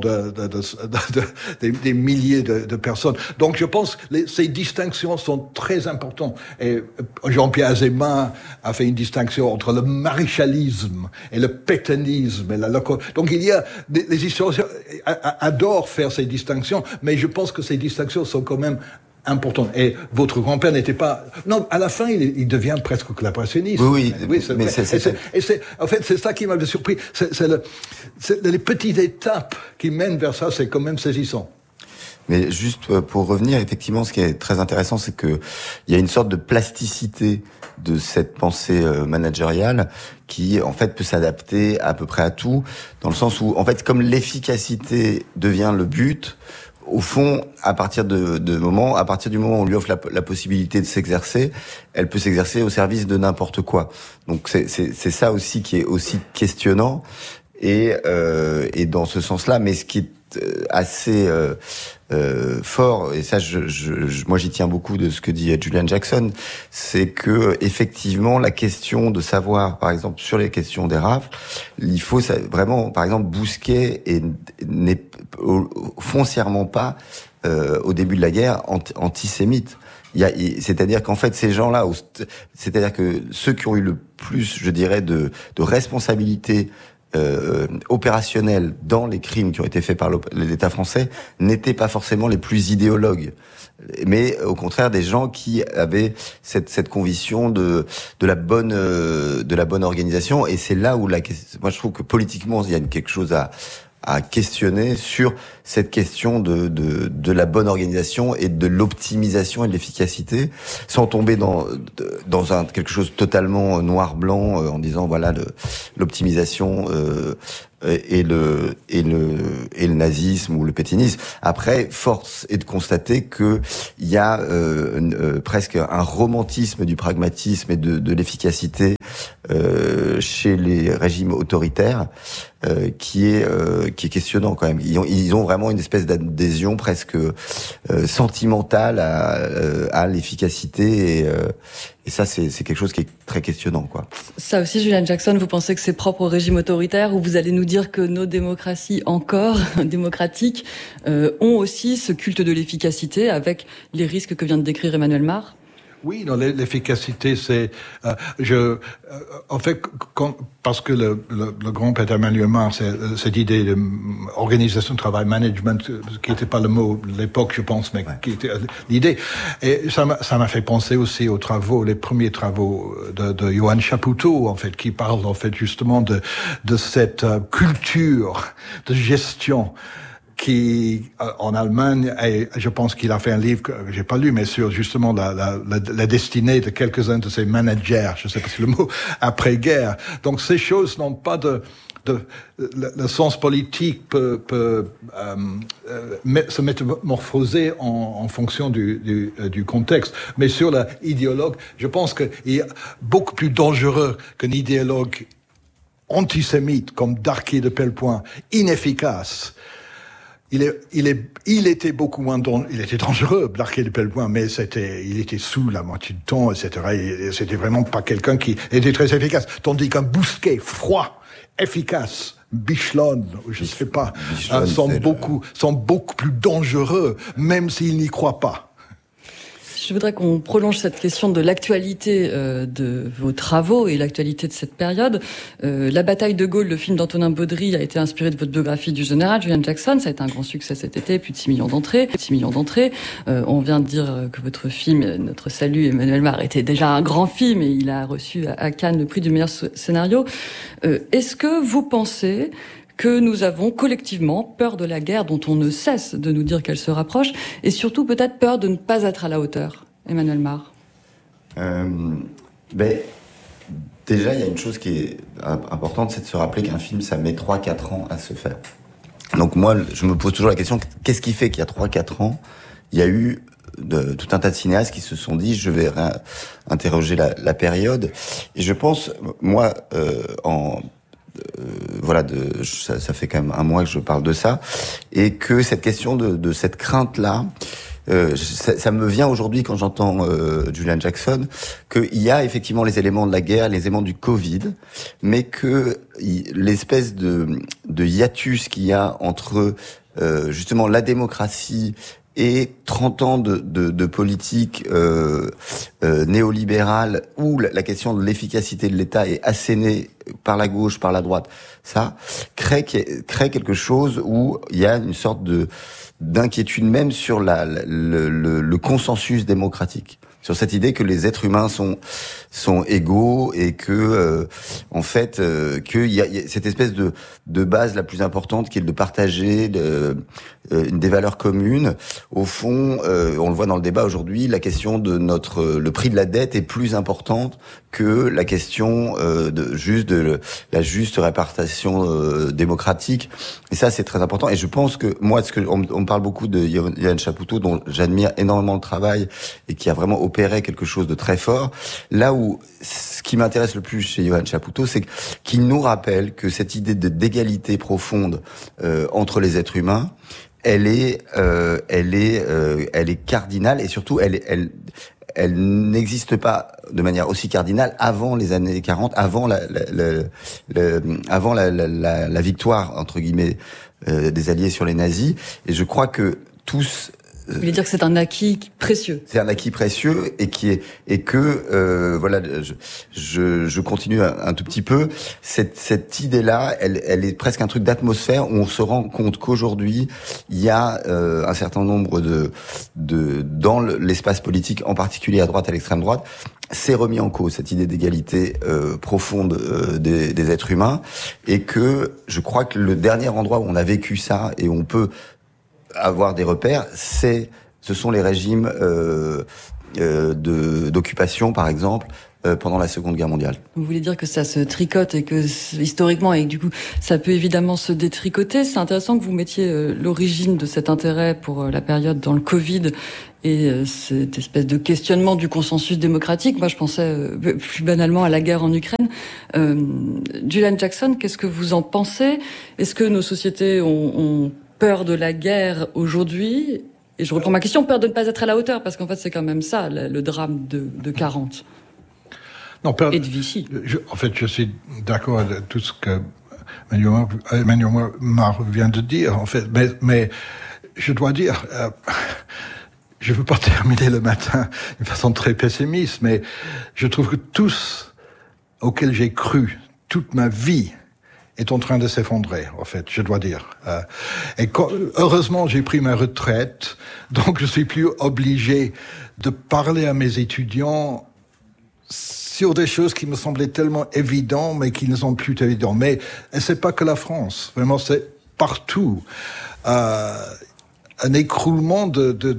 des milliers de personnes. Donc je pense que ces distinctions sont très importantes. Et Jean-Pierre Azéma a fait une distinction entre le maréchalisme et le pétainisme. Donc il y a... Les historiens adorent faire ces distinctions, mais je pense que ces distinctions sont quand même important. Et votre grand-père n'était pas... Non, à la fin, il devient presque collaborationniste. Oui, mais en fait, c'est ça qui m'avait surpris. C'est les petites étapes qui mènent vers ça, c'est quand même saisissant. Mais juste pour revenir, effectivement, ce qui est très intéressant, c'est que il y a une sorte de plasticité de cette pensée managériale qui, en fait, peut s'adapter à peu près à tout, dans le sens où, en fait, comme l'efficacité devient le but, au fond, à partir du moment où on lui offre la possibilité de s'exercer, elle peut s'exercer au service de n'importe quoi. Donc c'est ça aussi qui est aussi questionnant et dans ce sens-là. Mais ce qui est assez fort, et ça moi j'y tiens beaucoup de ce que dit Julian Jackson, c'est que effectivement la question de savoir, par exemple sur les questions des rafles, il faut vraiment, par exemple, Bousquet n'est foncièrement pas au début de la guerre antisémite. C'est-à-dire qu'en fait ces gens-là, c'est-à-dire que ceux qui ont eu le plus, je dirais, de responsabilité opérationnels dans les crimes qui ont été faits par l'État français n'étaient pas forcément les plus idéologues, mais au contraire des gens qui avaient cette conviction de la bonne organisation. Et c'est là où moi je trouve que politiquement il y a quelque chose à questionner sur cette question de la bonne organisation et de l'optimisation et de l'efficacité, sans tomber dans quelque chose totalement noir-blanc en disant voilà l'optimisation et le nazisme ou le pétainisme. Après, force est de constater que il y a presque un romantisme du pragmatisme et de l'efficacité chez les régimes autoritaires qui est questionnant quand même. Ils ont vraiment une espèce d'adhésion presque sentimentale à l'efficacité et ça c'est quelque chose qui est très questionnant quoi. Ça aussi, Julian Jackson, vous pensez que c'est propre au régime autoritaire ou vous allez nous dire que nos démocraties encore démocratiques ont aussi ce culte de l'efficacité avec les risques que vient de décrire Emmanuel Mar? Oui, non, l'efficacité, c'est, en fait, parce que le grand Peter Emmanuel Mar, c'est cette idée d'organisation de travail, management, qui n'était pas le mot de l'époque, je pense, mais qui était l'idée. Et ça m'a fait penser aussi aux travaux, les premiers travaux de Johann Chapoutot, en fait, qui parle, en fait, justement de cette culture de gestion qui, en Allemagne, et je pense qu'il a fait un livre que j'ai pas lu, mais sur justement la destinée de quelques-uns de ces managers, je sais pas si le mot, après-guerre. Donc ces choses n'ont pas le sens politique peut se métamorphoser en fonction du contexte. Mais sur l'idéologue, je pense qu'il est beaucoup plus dangereux qu'un idéologue antisémite comme Darquier de Pellepoint, inefficace. Il était beaucoup moins il était dangereux, Darquier de Pellepoint, mais il était sous la moitié du temps, etc. C'était vraiment pas quelqu'un qui était très efficace. Tandis qu'un Bousquet, froid, efficace, Bichelon, je sais pas, sont beaucoup plus dangereux, même s'ils n'y croient pas. Je voudrais qu'on prolonge cette question de l'actualité de vos travaux et l'actualité de cette période. La bataille de Gaulle, le film d'Antonin Baudry, a été inspiré de votre biographie du général Julian Jackson. Ça a été un grand succès cet été, plus de 6 millions d'entrées. On vient de dire que votre film, Notre Salut, Emmanuel Mar, était déjà un grand film et il a reçu à Cannes le prix du meilleur scénario. Est-ce que vous pensez que nous avons collectivement peur de la guerre dont on ne cesse de nous dire qu'elle se rapproche, et surtout peut-être peur de ne pas être à la hauteur, Emmanuel Mar? Déjà, il y a une chose qui est importante, c'est de se rappeler qu'un film, ça met 3-4 ans à se faire. Donc moi, je me pose toujours la question, qu'est-ce qui fait qu'il y a 3-4 ans, il y a eu tout un tas de cinéastes qui se sont dit, je vais interroger la période. Et je pense, moi, ça fait quand même un mois que je parle de ça, et que cette question de cette crainte-là, ça me vient aujourd'hui quand j'entends Julian Jackson, qu'il y a effectivement les éléments de la guerre, les éléments du Covid, mais que l'espèce de hiatus qu'il y a entre justement la démocratie et 30 ans de politique néolibérale où la question de l'efficacité de l'État est assénée par la gauche, par la droite, ça crée quelque chose où il y a une sorte d'inquiétude même sur le consensus démocratique, sur cette idée que les êtres humains sont égaux et que en fait qu'il y a cette espèce de base la plus importante qui est de partager des valeurs communes. Au fond, on le voit dans le débat aujourd'hui, la question de le prix de la dette est plus importante que la question de la juste répartition démocratique. Et ça, c'est très important. Et je pense que moi, on me parle beaucoup de Johann Chapoutot, dont j'admire énormément le travail et qui a vraiment opéré quelque chose de très fort. Là où ce qui m'intéresse le plus chez Johann Chapoutot, c'est qu'il nous rappelle que cette idée d'égalité profonde entre les êtres humains, elle est cardinale, et surtout elle n'existe pas de manière aussi cardinale avant les années 40, avant la victoire entre guillemets des Alliés sur les nazis. Et je crois que tous. Vous voulez dire que c'est un acquis précieux? C'est un acquis précieux je continue un tout petit peu. Cette idée-là, elle est presque un truc d'atmosphère où on se rend compte qu'aujourd'hui il y a un certain nombre dans l'espace politique, en particulier à droite, à l'extrême droite, c'est remis en cause, cette idée d'égalité profonde des êtres humains, et que je crois que le dernier endroit où on a vécu ça et où on peut avoir des repères, ce sont les régimes d'occupation, par exemple, pendant la Seconde Guerre mondiale. Vous voulez dire que ça se tricote et que historiquement, et du coup, ça peut évidemment se détricoter. C'est intéressant que vous mettiez l'origine de cet intérêt pour la période dans le Covid et cette espèce de questionnement du consensus démocratique. Moi, je pensais plus banalement à la guerre en Ukraine. Julian Jackson, qu'est-ce que vous en pensez? Est-ce que nos sociétés ont peur de la guerre aujourd'hui? Et je reprends ma question, peur de ne pas être à la hauteur, parce qu'en fait, c'est quand même ça, le drame de 40. Non, et de Vichy. En fait, je suis d'accord avec tout ce que Emmanuel Mar vient de dire, en fait, mais je dois dire, je veux pas terminer le matin d'une façon très pessimiste, mais je trouve que tout ce auquel j'ai cru toute ma vie est en train de s'effondrer, en fait, je dois dire. Heureusement, j'ai pris ma retraite, donc je suis plus obligé de parler à mes étudiants sur des choses qui me semblaient tellement évidentes, mais qui ne sont plus évidentes. Mais c'est pas que la France. Vraiment, c'est partout. Un écroulement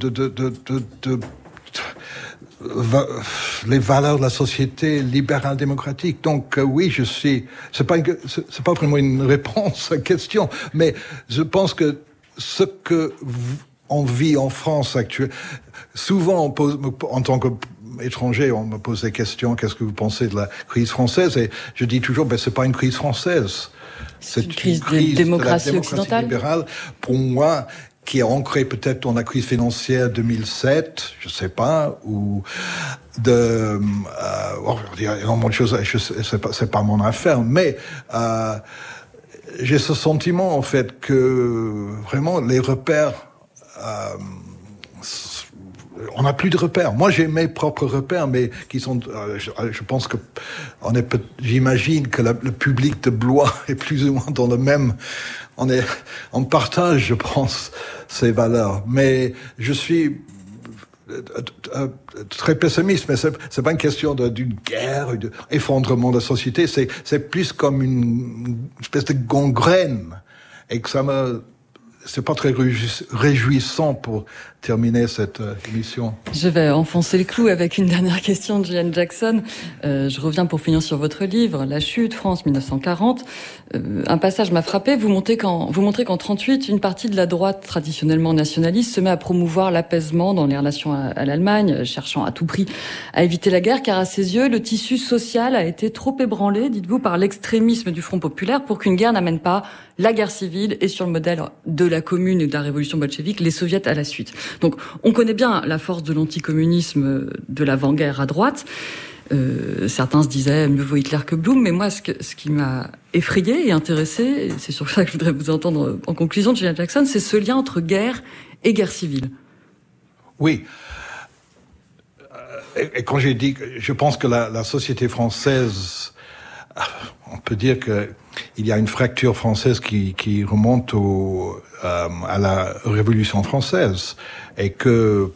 les valeurs de la société libérale démocratique. Donc oui, c'est pas vraiment une réponse à la question, mais je pense que ce que on vit en France actuellement, souvent on pose, en tant qu'étranger, on me pose des questions, qu'est-ce que vous pensez de la crise française? Et je dis toujours, c'est pas une crise française. C'est une crise de démocratie occidentale libérale. Pour moi, qui est ancré peut-être dans la crise financière 2007, je sais pas, ou il y a énormément de choses, c'est pas mon affaire, mais j'ai ce sentiment en fait que vraiment les repères, on n'a plus de repères. Moi, j'ai mes propres repères, mais qui sont, je pense que j'imagine que le public de Blois est plus ou moins dans le même. On partage, je pense, ces valeurs. Mais je suis très pessimiste. Mais c'est pas une question d'une guerre, d'un effondrement de la société. C'est plus comme une espèce de gangrène, et que c'est pas très réjouissant pour terminer cette émission. Je vais enfoncer le clou avec une dernière question de Julian Jackson. Je reviens pour finir sur votre livre, La Chute, France 1940. Un passage m'a frappé. Vous montrez qu'en 38, une partie de la droite traditionnellement nationaliste se met à promouvoir l'apaisement dans les relations à l'Allemagne, cherchant à tout prix à éviter la guerre, car à ses yeux, le tissu social a été trop ébranlé, dites-vous, par l'extrémisme du Front populaire pour qu'une guerre n'amène pas la guerre civile et, sur le modèle de la Commune et de la révolution bolchevique, les soviets à la suite. Donc, on connaît bien la force de l'anticommunisme de l'avant-guerre à droite. Certains se disaient mieux vaut Hitler que Blum, mais moi, ce qui m'a effrayé et intéressé, et c'est sur ça que je voudrais vous entendre en conclusion, Julian Jackson, c'est ce lien entre guerre et guerre civile. Oui. Et quand j'ai dit, je pense que la société française, on peut dire que il y a une fracture française qui remonte à la Révolution française, et que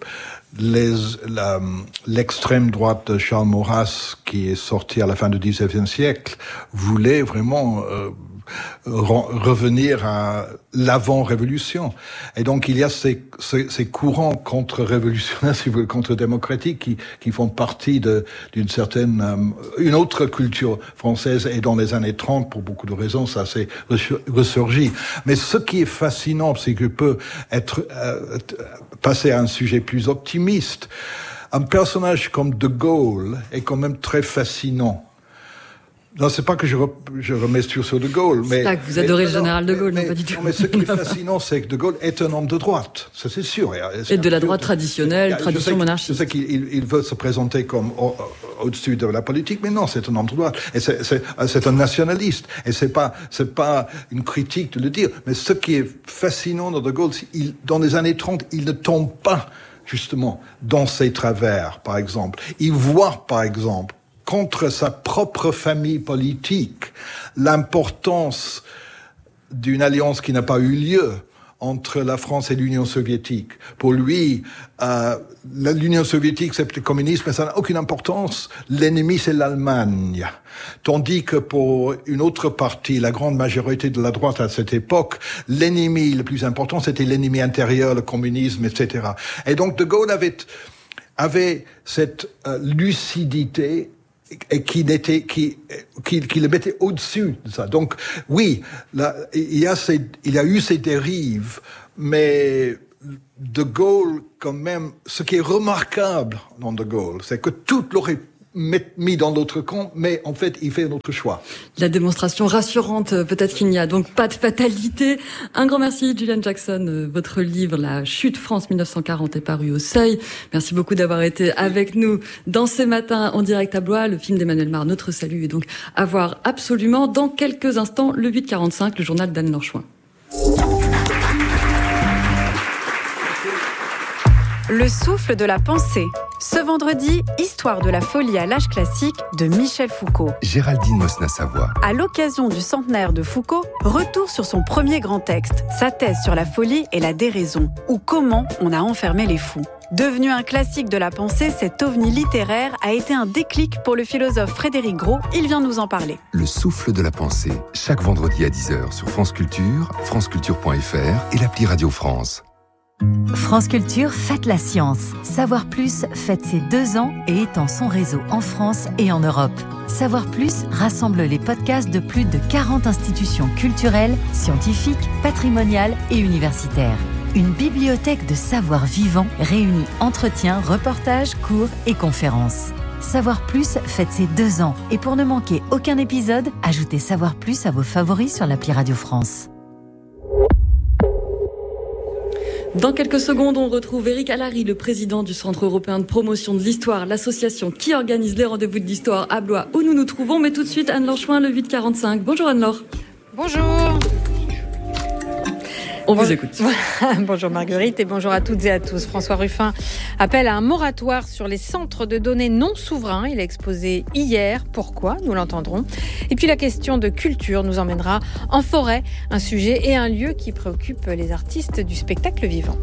l'extrême droite de Charles Maurras, qui est sorti à la fin du XIXe siècle, voulait vraiment revenir à l'avant-révolution. Et donc il y a ces courants contre-révolutionnaires, si vous voulez, contre-démocratiques, qui font partie d'une certaine une autre culture française. Et dans les années 30, pour beaucoup de raisons, ça s'est ressurgi. Mais ce qui est fascinant, c'est que peut être passer à un sujet plus optimiste. Un personnage comme De Gaulle est quand même très fascinant. Non, c'est pas que je remets sur De Gaulle, mais... C'est pas que vous adorez le général De Gaulle, non, pas du tout. Mais ce qui est fascinant, c'est que De Gaulle est un homme de droite, ça c'est sûr. Et de la droite traditionnelle, tradition monarchiste. Je sais qu'il veut se présenter comme au-dessus de la politique, mais non, c'est un homme de droite. Et c'est un nationaliste. Et c'est pas une critique de le dire. Mais ce qui est fascinant de Gaulle, dans les années 30, il ne tombe pas, justement, dans ses travers, par exemple. Il voit, par exemple, contre sa propre famille politique, l'importance d'une alliance qui n'a pas eu lieu entre la France et l'Union soviétique. Pour lui, l'Union soviétique, c'est le communisme, mais ça n'a aucune importance. L'ennemi, c'est l'Allemagne. Tandis que pour une autre partie, la grande majorité de la droite à cette époque, l'ennemi le plus important, c'était l'ennemi intérieur, le communisme, etc. Et donc De Gaulle avait cette lucidité et qui le mettait au-dessus de ça. Donc oui, il y a eu ces dérives, mais De Gaulle, quand même, ce qui est remarquable dans De Gaulle, c'est que tout l'aurait mis dans l'autre camp, mais en fait, il fait un autre choix. La démonstration rassurante, peut-être qu'il n'y a donc pas de fatalité. Un grand merci, Julian Jackson. Votre livre, La Chute France 1940, est paru au Seuil. Merci beaucoup d'avoir été avec nous dans Ce Matin en direct à Blois. Le film d'Emmanuel Mar, Notre Salut, est donc à voir absolument dans quelques instants, le 8h45, le journal d'Anne-Laure Chouin. Le souffle de la pensée. Ce vendredi, Histoire de la folie à l'âge classique de Michel Foucault. Géraldine Mosna-Savoie. À l'occasion du centenaire de Foucault, retour sur son premier grand texte, sa thèse sur la folie et la déraison, ou comment on a enfermé les fous. Devenu un classique de la pensée, cet ovni littéraire a été un déclic pour le philosophe Frédéric Gros. Il vient nous en parler. Le souffle de la pensée, chaque vendredi à 10h sur France Culture, franceculture.fr et l'appli Radio France. France Culture fête la science. Savoir Plus fête ses 2 ans et étend son réseau en France et en Europe. Savoir Plus rassemble les podcasts de plus de 40 institutions culturelles, scientifiques, patrimoniales et universitaires. Une bibliothèque de savoir vivant réunit entretiens, reportages, cours et conférences. Savoir Plus fête ses 2 ans et pour ne manquer aucun épisode, ajoutez Savoir Plus à vos favoris sur l'appli Radio France. Dans quelques secondes, on retrouve Éric Allary, le président du Centre européen de promotion de l'histoire, l'association qui organise les rendez-vous de l'histoire à Blois où nous nous trouvons. Mais tout de suite, Anne-Laure Chouin, le 8h45. Bonjour Anne-Laure. Bonjour. On vous écoute. Bonjour Marguerite et bonjour à toutes et à tous. François Ruffin appelle à un moratoire sur les centres de données non souverains. Il a exposé hier. Pourquoi ? Nous l'entendrons. Et puis la question de culture nous emmènera en forêt, un sujet et un lieu qui préoccupent les artistes du spectacle vivant.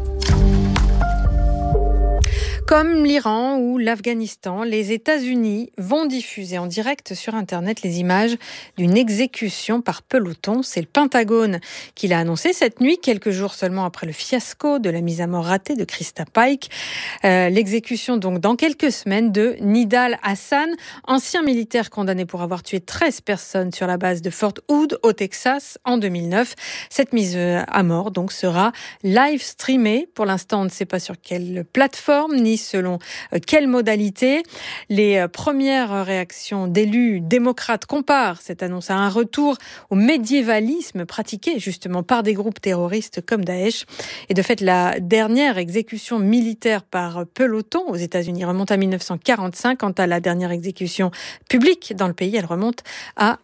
Comme l'Iran ou l'Afghanistan, les États-Unis vont diffuser en direct sur Internet les images d'une exécution par peloton. C'est le Pentagone qui l'a annoncé cette nuit, quelques jours seulement après le fiasco de la mise à mort ratée de Krista Pike. L'exécution donc dans quelques semaines de Nidal Hassan, ancien militaire condamné pour avoir tué 13 personnes sur la base de Fort Hood au Texas en 2009. Cette mise à mort donc sera live streamée. Pour l'instant, on ne sait pas sur quelle plateforme ni selon quelle modalité. Les premières réactions d'élus démocrates comparent cette annonce à un retour au médiévalisme pratiqué justement par des groupes terroristes comme Daesh. Et de fait, la dernière exécution militaire par peloton aux États-Unis remonte à 1945. Quant à la dernière exécution publique dans le pays, elle remonte à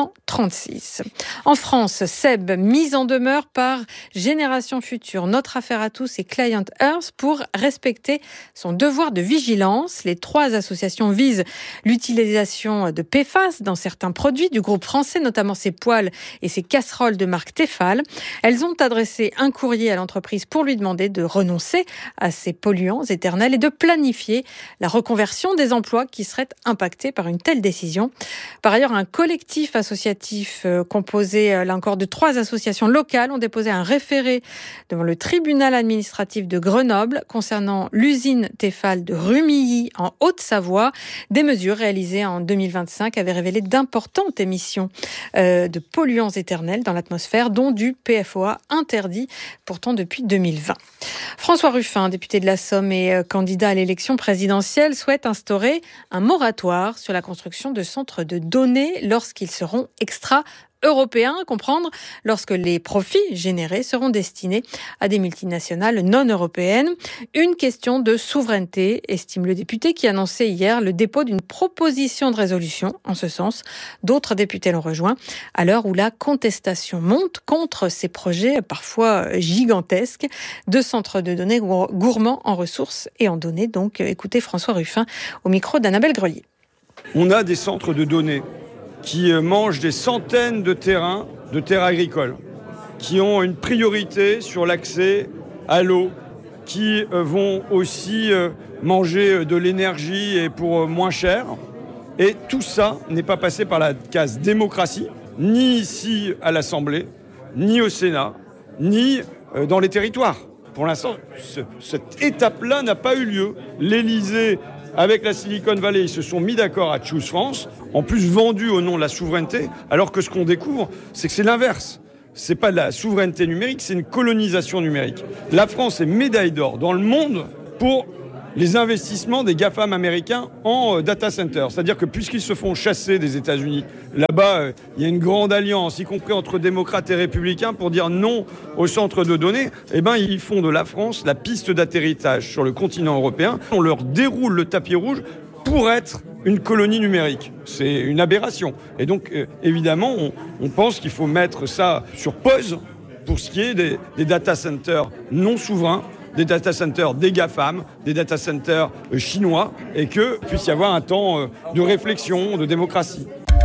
1936. En France, Seb, mise en demeure par Génération Future, Notre Affaire à tous et Client Earth pour respecter son devoir de vigilance. Les 3 associations visent l'utilisation de PFAS dans certains produits du groupe français, notamment ses poêles et ses casseroles de marque Tefal. Elles ont adressé un courrier à l'entreprise pour lui demander de renoncer à ces polluants éternels et de planifier la reconversion des emplois qui seraient impactés par une telle décision. Par ailleurs, un collectif associatif composé là encore de 3 associations locales ont déposé un référé devant le tribunal administratif de Grenoble concernant l'usine Tefal de Rumilly en Haute-Savoie. Des mesures réalisées en 2025 avaient révélé d'importantes émissions de polluants éternels dans l'atmosphère, dont du PFOA interdit pourtant depuis 2020. François Ruffin, député de la Somme et candidat à l'élection présidentielle, souhaite instaurer un moratoire sur la construction de centres de données lorsqu'ils seront extra-européens, comprendre lorsque les profits générés seront destinés à des multinationales non européennes. Une question de souveraineté, estime le député qui annonçait hier le dépôt d'une proposition de résolution en ce sens. D'autres députés l'ont rejoint à l'heure où la contestation monte contre ces projets parfois gigantesques de centres de données gourmands en ressources et en données. Donc écoutez François Ruffin au micro d'Annabelle Grelier. On a des centres de données qui mangent des centaines de terres agricoles. qui ont une priorité sur l'accès à l'eau, qui vont aussi manger de l'énergie et pour moins cher. Et tout ça n'est pas passé par la case démocratie, ni ici à l'Assemblée, ni au Sénat, ni dans les territoires. Pour l'instant, cette étape-là n'a pas eu lieu. L'Élysée, avec la Silicon Valley, ils se sont mis d'accord à Choose France, en plus vendu au nom de la souveraineté, alors que ce qu'on découvre, c'est que c'est l'inverse. C'est pas de la souveraineté numérique, c'est une colonisation numérique. La France est médaille d'or dans le monde pour les investissements des GAFAM américains en data center. C'est-à-dire que puisqu'ils se font chasser des États-Unis, là-bas, il y a une grande alliance, y compris entre démocrates et républicains, pour dire non aux centres de données. Eh ben, ils font de la France la piste d'atterrissage sur le continent européen. On leur déroule le tapis rouge pour être une colonie numérique. C'est une aberration. Et donc, évidemment, on pense qu'il faut mettre ça sur pause pour ce qui est des data centers non souverains, des data centers des GAFAM, des data centers chinois, et que puisse y avoir un temps de réflexion, de démocratie.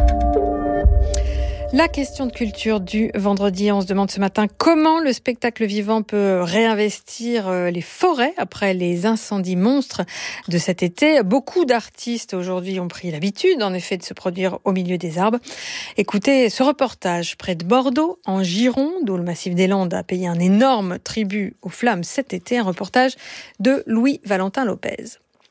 La question de culture du vendredi, on se demande ce matin comment le spectacle vivant peut réinvestir les forêts après les incendies monstres de cet été. Beaucoup d'artistes aujourd'hui ont pris l'habitude en effet de se produire au milieu des arbres. Écoutez ce reportage près de Bordeaux, en Gironde, où le massif des Landes a payé un énorme tribut aux flammes cet été. Un reportage de Louis-Valentin Lopez.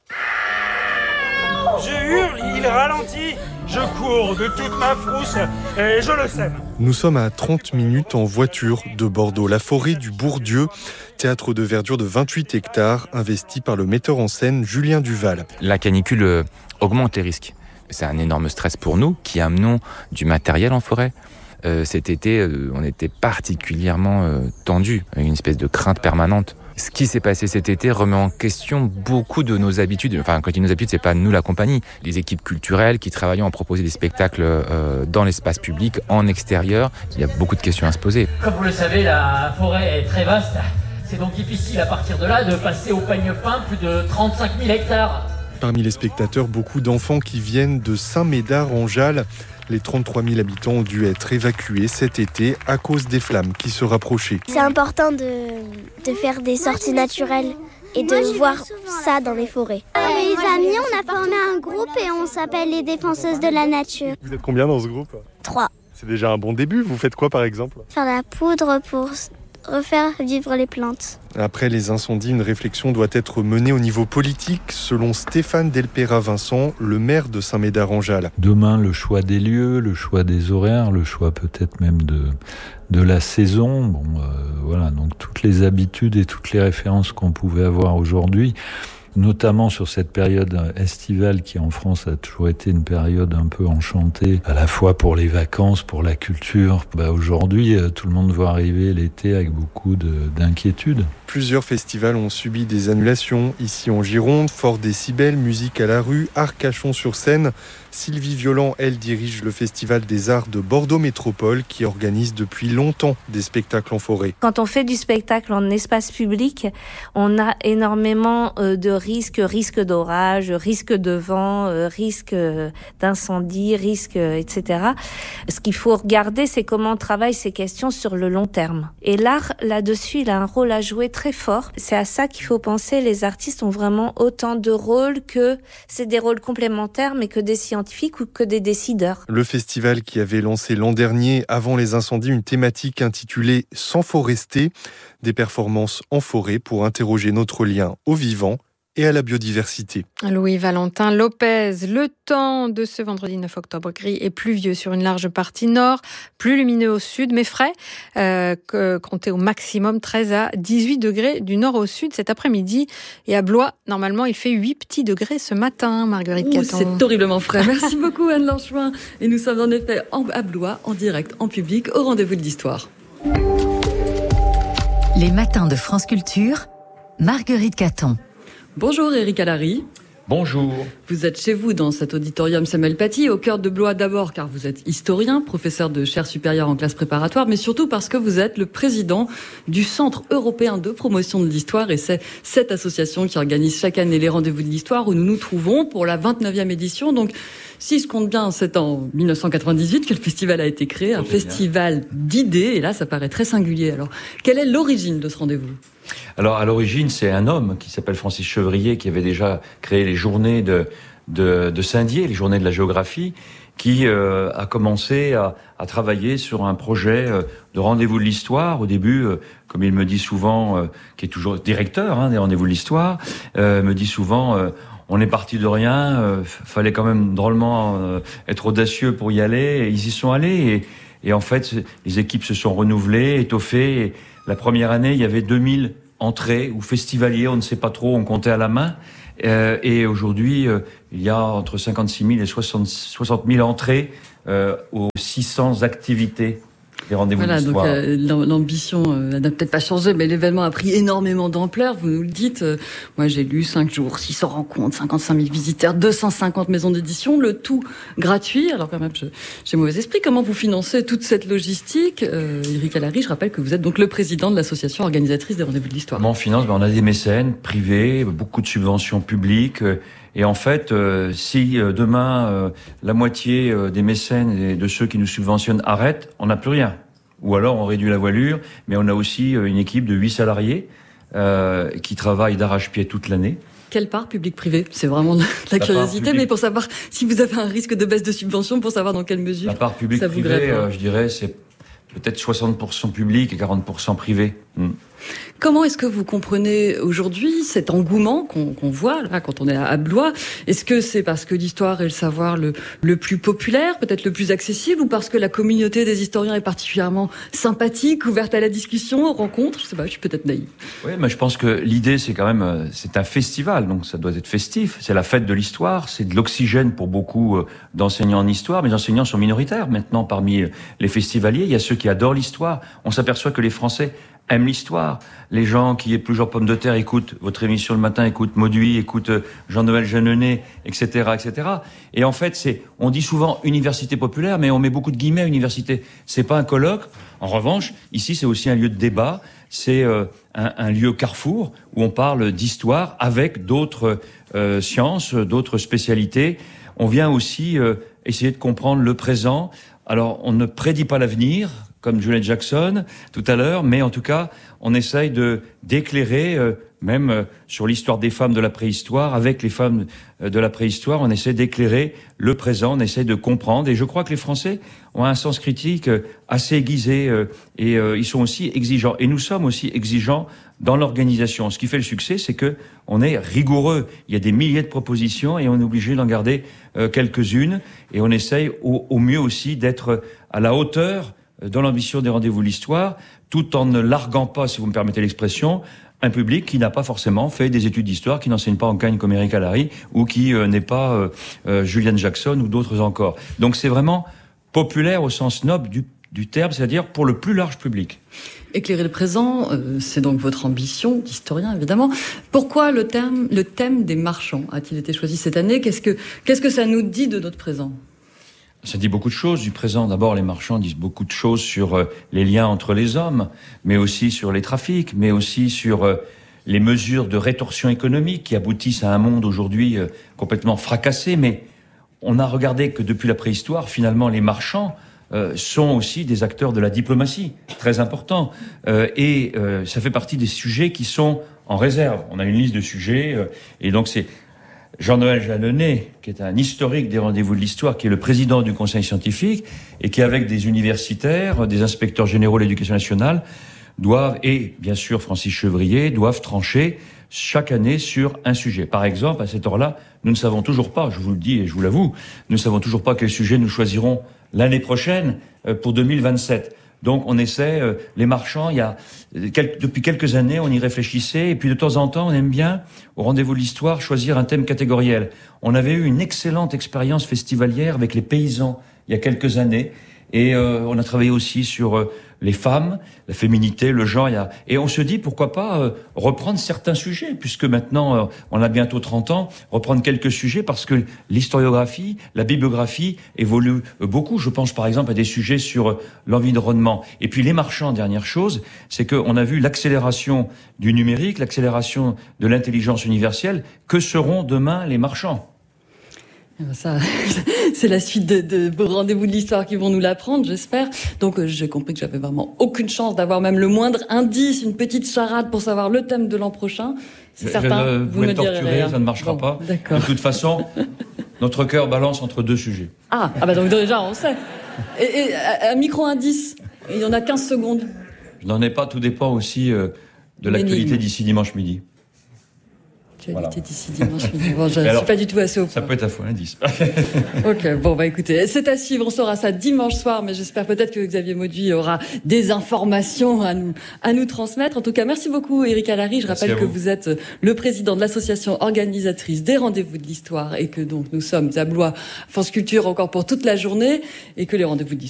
Je hurle, il ralentit, je cours de toute ma frousse et je le sème. Nous sommes à 30 minutes en voiture de Bordeaux, la forêt du Bourdieu, théâtre de verdure de 28 hectares, investi par le metteur en scène Julien Duval. La canicule augmente les risques. C'est un énorme stress pour nous qui amenons du matériel en forêt. Cet été, on était particulièrement tendus, une espèce de crainte permanente. Ce qui s'est passé cet été remet en question beaucoup de nos habitudes. Enfin, quand je dis nos habitudes, c'est pas nous la compagnie. Les équipes culturelles qui travaillent à proposer des spectacles dans l'espace public, en extérieur. Il y a beaucoup de questions à se poser. Comme vous le savez, la forêt est très vaste. C'est donc difficile à partir de là de passer au peigne fin plus de 35 000 hectares. Parmi les spectateurs, beaucoup d'enfants qui viennent de Saint-Médard-en-Jalles. Les 33 000 habitants ont dû être évacués cet été à cause des flammes qui se rapprochaient. C'est important de faire des sorties naturelles et de voir ça dans les forêts. Les amis, on a formé un groupe et on s'appelle les Défenseuses de la Nature. Vous êtes combien dans ce groupe ? 3. C'est déjà un bon début. Vous faites quoi par exemple ? Faire la poudre pour refaire vivre les plantes. Après les incendies, une réflexion doit être menée au niveau politique, selon Stéphane Delpera-Vincent, le maire de Saint-Médard-en-Jalles. Demain, le choix des lieux, le choix des horaires, le choix peut-être même de la saison. Voilà, donc toutes les habitudes et toutes les références qu'on pouvait avoir aujourd'hui, notamment sur cette période estivale qui en France a toujours été une période un peu enchantée, à la fois pour les vacances, pour la culture. Aujourd'hui, tout le monde voit arriver l'été avec beaucoup d'inquiétudes. Plusieurs festivals ont subi des annulations. Ici en Gironde, Fort Décibel, Musique à la rue, Arcachon-sur-Seine. Sylvie Violent, elle, dirige le Festival des Arts de Bordeaux Métropole qui organise depuis longtemps des spectacles en forêt. Quand on fait du spectacle en espace public, on a énormément de risques d'orage, risques de vent, risques d'incendie, risques, etc. Ce qu'il faut regarder, c'est comment on travaille ces questions sur le long terme. Et l'art, là-dessus, il a un rôle à jouer très fort. C'est à ça qu'il faut penser. Les artistes ont vraiment autant de rôles que c'est des rôles complémentaires, mais que des scientifiques ou que des décideurs. Le festival qui avait lancé l'an dernier, avant les incendies, une thématique intitulée « Sans forester », des performances en forêt pour interroger notre lien au vivant et à la biodiversité. Louis-Valentin Lopez, le temps de ce vendredi 9 octobre, gris et pluvieux sur une large partie nord, plus lumineux au sud, mais frais, comptez au maximum 13 à 18 degrés du nord au sud cet après-midi. Et à Blois, normalement, il fait 8 petits degrés ce matin, Marguerite Caton. C'est horriblement frais. Merci beaucoup Anne Lanchouin. Et nous sommes en effet à Blois, en direct, en public, au rendez-vous de l'histoire. Les matins de France Culture, Marguerite Caton. Bonjour Éric Alary. Bonjour. Vous êtes chez vous dans cet auditorium Samuel Paty, au cœur de Blois d'abord car vous êtes historien, professeur de chaires supérieures en classe préparatoire, mais surtout parce que vous êtes le président du Centre européen de promotion de l'histoire et c'est cette association qui organise chaque année les rendez-vous de l'histoire où nous nous trouvons pour la 29e édition. Donc, si je compte bien, c'est en 1998 que le festival a été créé, un festival d'idées, et là ça paraît très singulier. Alors, quelle est l'origine de ce rendez-vous ? Alors, à l'origine, c'est un homme qui s'appelle Francis Chevrier, qui avait déjà créé les journées de Saint-Dié, les journées de la géographie, qui a commencé à travailler sur un projet de rendez-vous de l'histoire. Au début, comme il me dit souvent, qui est toujours directeur des rendez-vous de l'histoire, me dit souvent... on est parti de rien, fallait quand même drôlement être audacieux pour y aller, et ils y sont allés, et en fait, les équipes se sont renouvelées, étoffées, et la première année, il y avait 2000 entrées, ou festivaliers, on ne sait pas trop, on comptait à la main, et aujourd'hui, il y a entre 56 000 et 60 000 entrées aux 600 activités. Les rendez-vous voilà, d'histoire. Donc l'ambition n'a peut-être pas changé, mais l'événement a pris énormément d'ampleur. Vous nous le dites. Moi, j'ai lu 5 jours, 600 rencontres, 55 000 visiteurs, 250 maisons d'édition, le tout gratuit. Alors quand même, j'ai mauvais esprit. Comment vous financez toute cette logistique Éric Alary, je rappelle que vous êtes donc le président de l'association organisatrice des rendez-vous de l'histoire. Comment on finance ? On a des mécènes privés, beaucoup de subventions publiques. Et en fait, si demain la moitié des mécènes et de ceux qui nous subventionnent arrêtent, on n'a plus rien. Ou alors on réduit la voilure, mais on a aussi une équipe de 8 salariés qui travaillent d'arrache-pied toute l'année. Quelle part public-privé ? C'est vraiment de la curiosité, mais pour savoir si vous avez un risque de baisse de subvention, pour savoir dans quelle mesure la part public-privé, je dirais, c'est peut-être 60% public et 40% privé. Comment est-ce que vous comprenez aujourd'hui cet engouement qu'on voit là quand on est à Blois ? Est-ce que c'est parce que l'histoire est le savoir le plus populaire, peut-être le plus accessible, ou parce que la communauté des historiens est particulièrement sympathique, ouverte à la discussion, aux rencontres ? Je sais pas, je suis peut-être naïve. Oui, mais je pense que l'idée, c'est quand même, c'est un festival, donc ça doit être festif. C'est la fête de l'histoire, c'est de l'oxygène pour beaucoup d'enseignants en histoire, mais les enseignants sont minoritaires maintenant parmi les festivaliers. Il y a ceux qui adorent l'histoire. On s'aperçoit que les Français aiment l'histoire. Les gens qui épluchent pommes de terre écoutent votre émission le matin, écoutent Mauduit, écoutent Jean-Noël Jeanneney, etc., etc. Et en fait, on dit souvent université populaire, mais on met beaucoup de guillemets à université. C'est pas un colloque. En revanche, ici, c'est aussi un lieu de débat. C'est un lieu carrefour où on parle d'histoire avec d'autres sciences, d'autres spécialités. On vient aussi essayer de comprendre le présent. Alors, on ne prédit pas l'avenir, comme Julian Jackson tout à l'heure, mais en tout cas, on essaye d'éclairer, même sur l'histoire des femmes de la préhistoire, avec les femmes de la préhistoire, on essaie d'éclairer le présent, on essaie de comprendre, et je crois que les Français ont un sens critique assez aiguisé, et ils sont aussi exigeants. Et nous sommes aussi exigeants dans l'organisation. Ce qui fait le succès, c'est que on est rigoureux. Il y a des milliers de propositions, et on est obligé d'en garder quelques-unes, et on essaye au mieux aussi d'être à la hauteur dans l'ambition des rendez-vous de l'histoire, tout en ne larguant pas, si vous me permettez l'expression, un public qui n'a pas forcément fait des études d'histoire, qui n'enseigne pas en Cagne comme Éric Alary, ou qui n'est pas Julian Jackson ou d'autres encore. Donc c'est vraiment populaire au sens noble du terme, c'est-à-dire pour le plus large public. Éclairer le présent, c'est donc votre ambition d'historien, évidemment. Pourquoi le thème des marchands a-t-il été choisi cette année ? Qu'est-ce que ça nous dit de notre présent ? Ça dit beaucoup de choses du présent. D'abord, les marchands disent beaucoup de choses sur les liens entre les hommes, mais aussi sur les trafics, mais aussi sur les mesures de rétorsion économique qui aboutissent à un monde aujourd'hui complètement fracassé. Mais on a regardé que depuis la préhistoire, finalement, les marchands sont aussi des acteurs de la diplomatie, très importants. Et ça fait partie des sujets qui sont en réserve. On a une liste de sujets, et donc c'est Jean-Noël Jeanneney, qui est un historique des rendez-vous de l'histoire, qui est le président du conseil scientifique, et qui, avec des universitaires, des inspecteurs généraux de l'éducation nationale, et bien sûr Francis Chevrier, doivent trancher chaque année sur un sujet. Par exemple, à cette heure-là, nous ne savons toujours pas, je vous le dis et je vous l'avoue, nous ne savons toujours pas quel sujet nous choisirons l'année prochaine pour 2027. Donc on essaie, les marchands, depuis quelques années, on y réfléchissait, et puis de temps en temps, on aime bien, au rendez-vous de l'histoire, choisir un thème catégoriel. On avait eu une excellente expérience festivalière avec les paysans, il il y a quelques années. Et on a travaillé aussi sur les femmes, la féminité, le genre. Et on se dit, pourquoi pas reprendre certains sujets, puisque maintenant, on a bientôt 30 ans, reprendre quelques sujets, parce que l'historiographie, la bibliographie évolue beaucoup. Je pense par exemple à des sujets sur l'environnement. Et puis les marchands, dernière chose, c'est qu'on a vu l'accélération du numérique, l'accélération de l'intelligence universelle. Que seront demain les marchands ? Ça, c'est la suite de vos rendez-vous de l'histoire qui vont nous l'apprendre, j'espère. Donc, j'ai compris que j'avais vraiment aucune chance d'avoir même le moindre indice, une petite charade pour savoir le thème de l'an prochain. C'est certain, vous me direz rien. Ça ne marchera pas. D'accord. De toute façon, notre cœur balance entre deux sujets. Ah bah donc déjà, on sait. Et un micro-indice, il y en a 15 secondes. Je n'en ai pas, tout dépend aussi de l'actualité d'ici dimanche midi. Actualité d'ici dimanche midi. Bon, je ne suis pas du tout assez au point. Ça peut être à faux indice. Ok, bon, écoutez, c'est à suivre. On saura ça dimanche soir, mais j'espère peut-être que Xavier Mauduit aura des informations à nous transmettre. En tout cas, merci beaucoup, Éric Allary. Je rappelle que vous êtes le président de l'association organisatrice des rendez-vous de l'histoire et que donc nous sommes à Blois, France Culture encore pour toute la journée et que les rendez-vous de l'histoire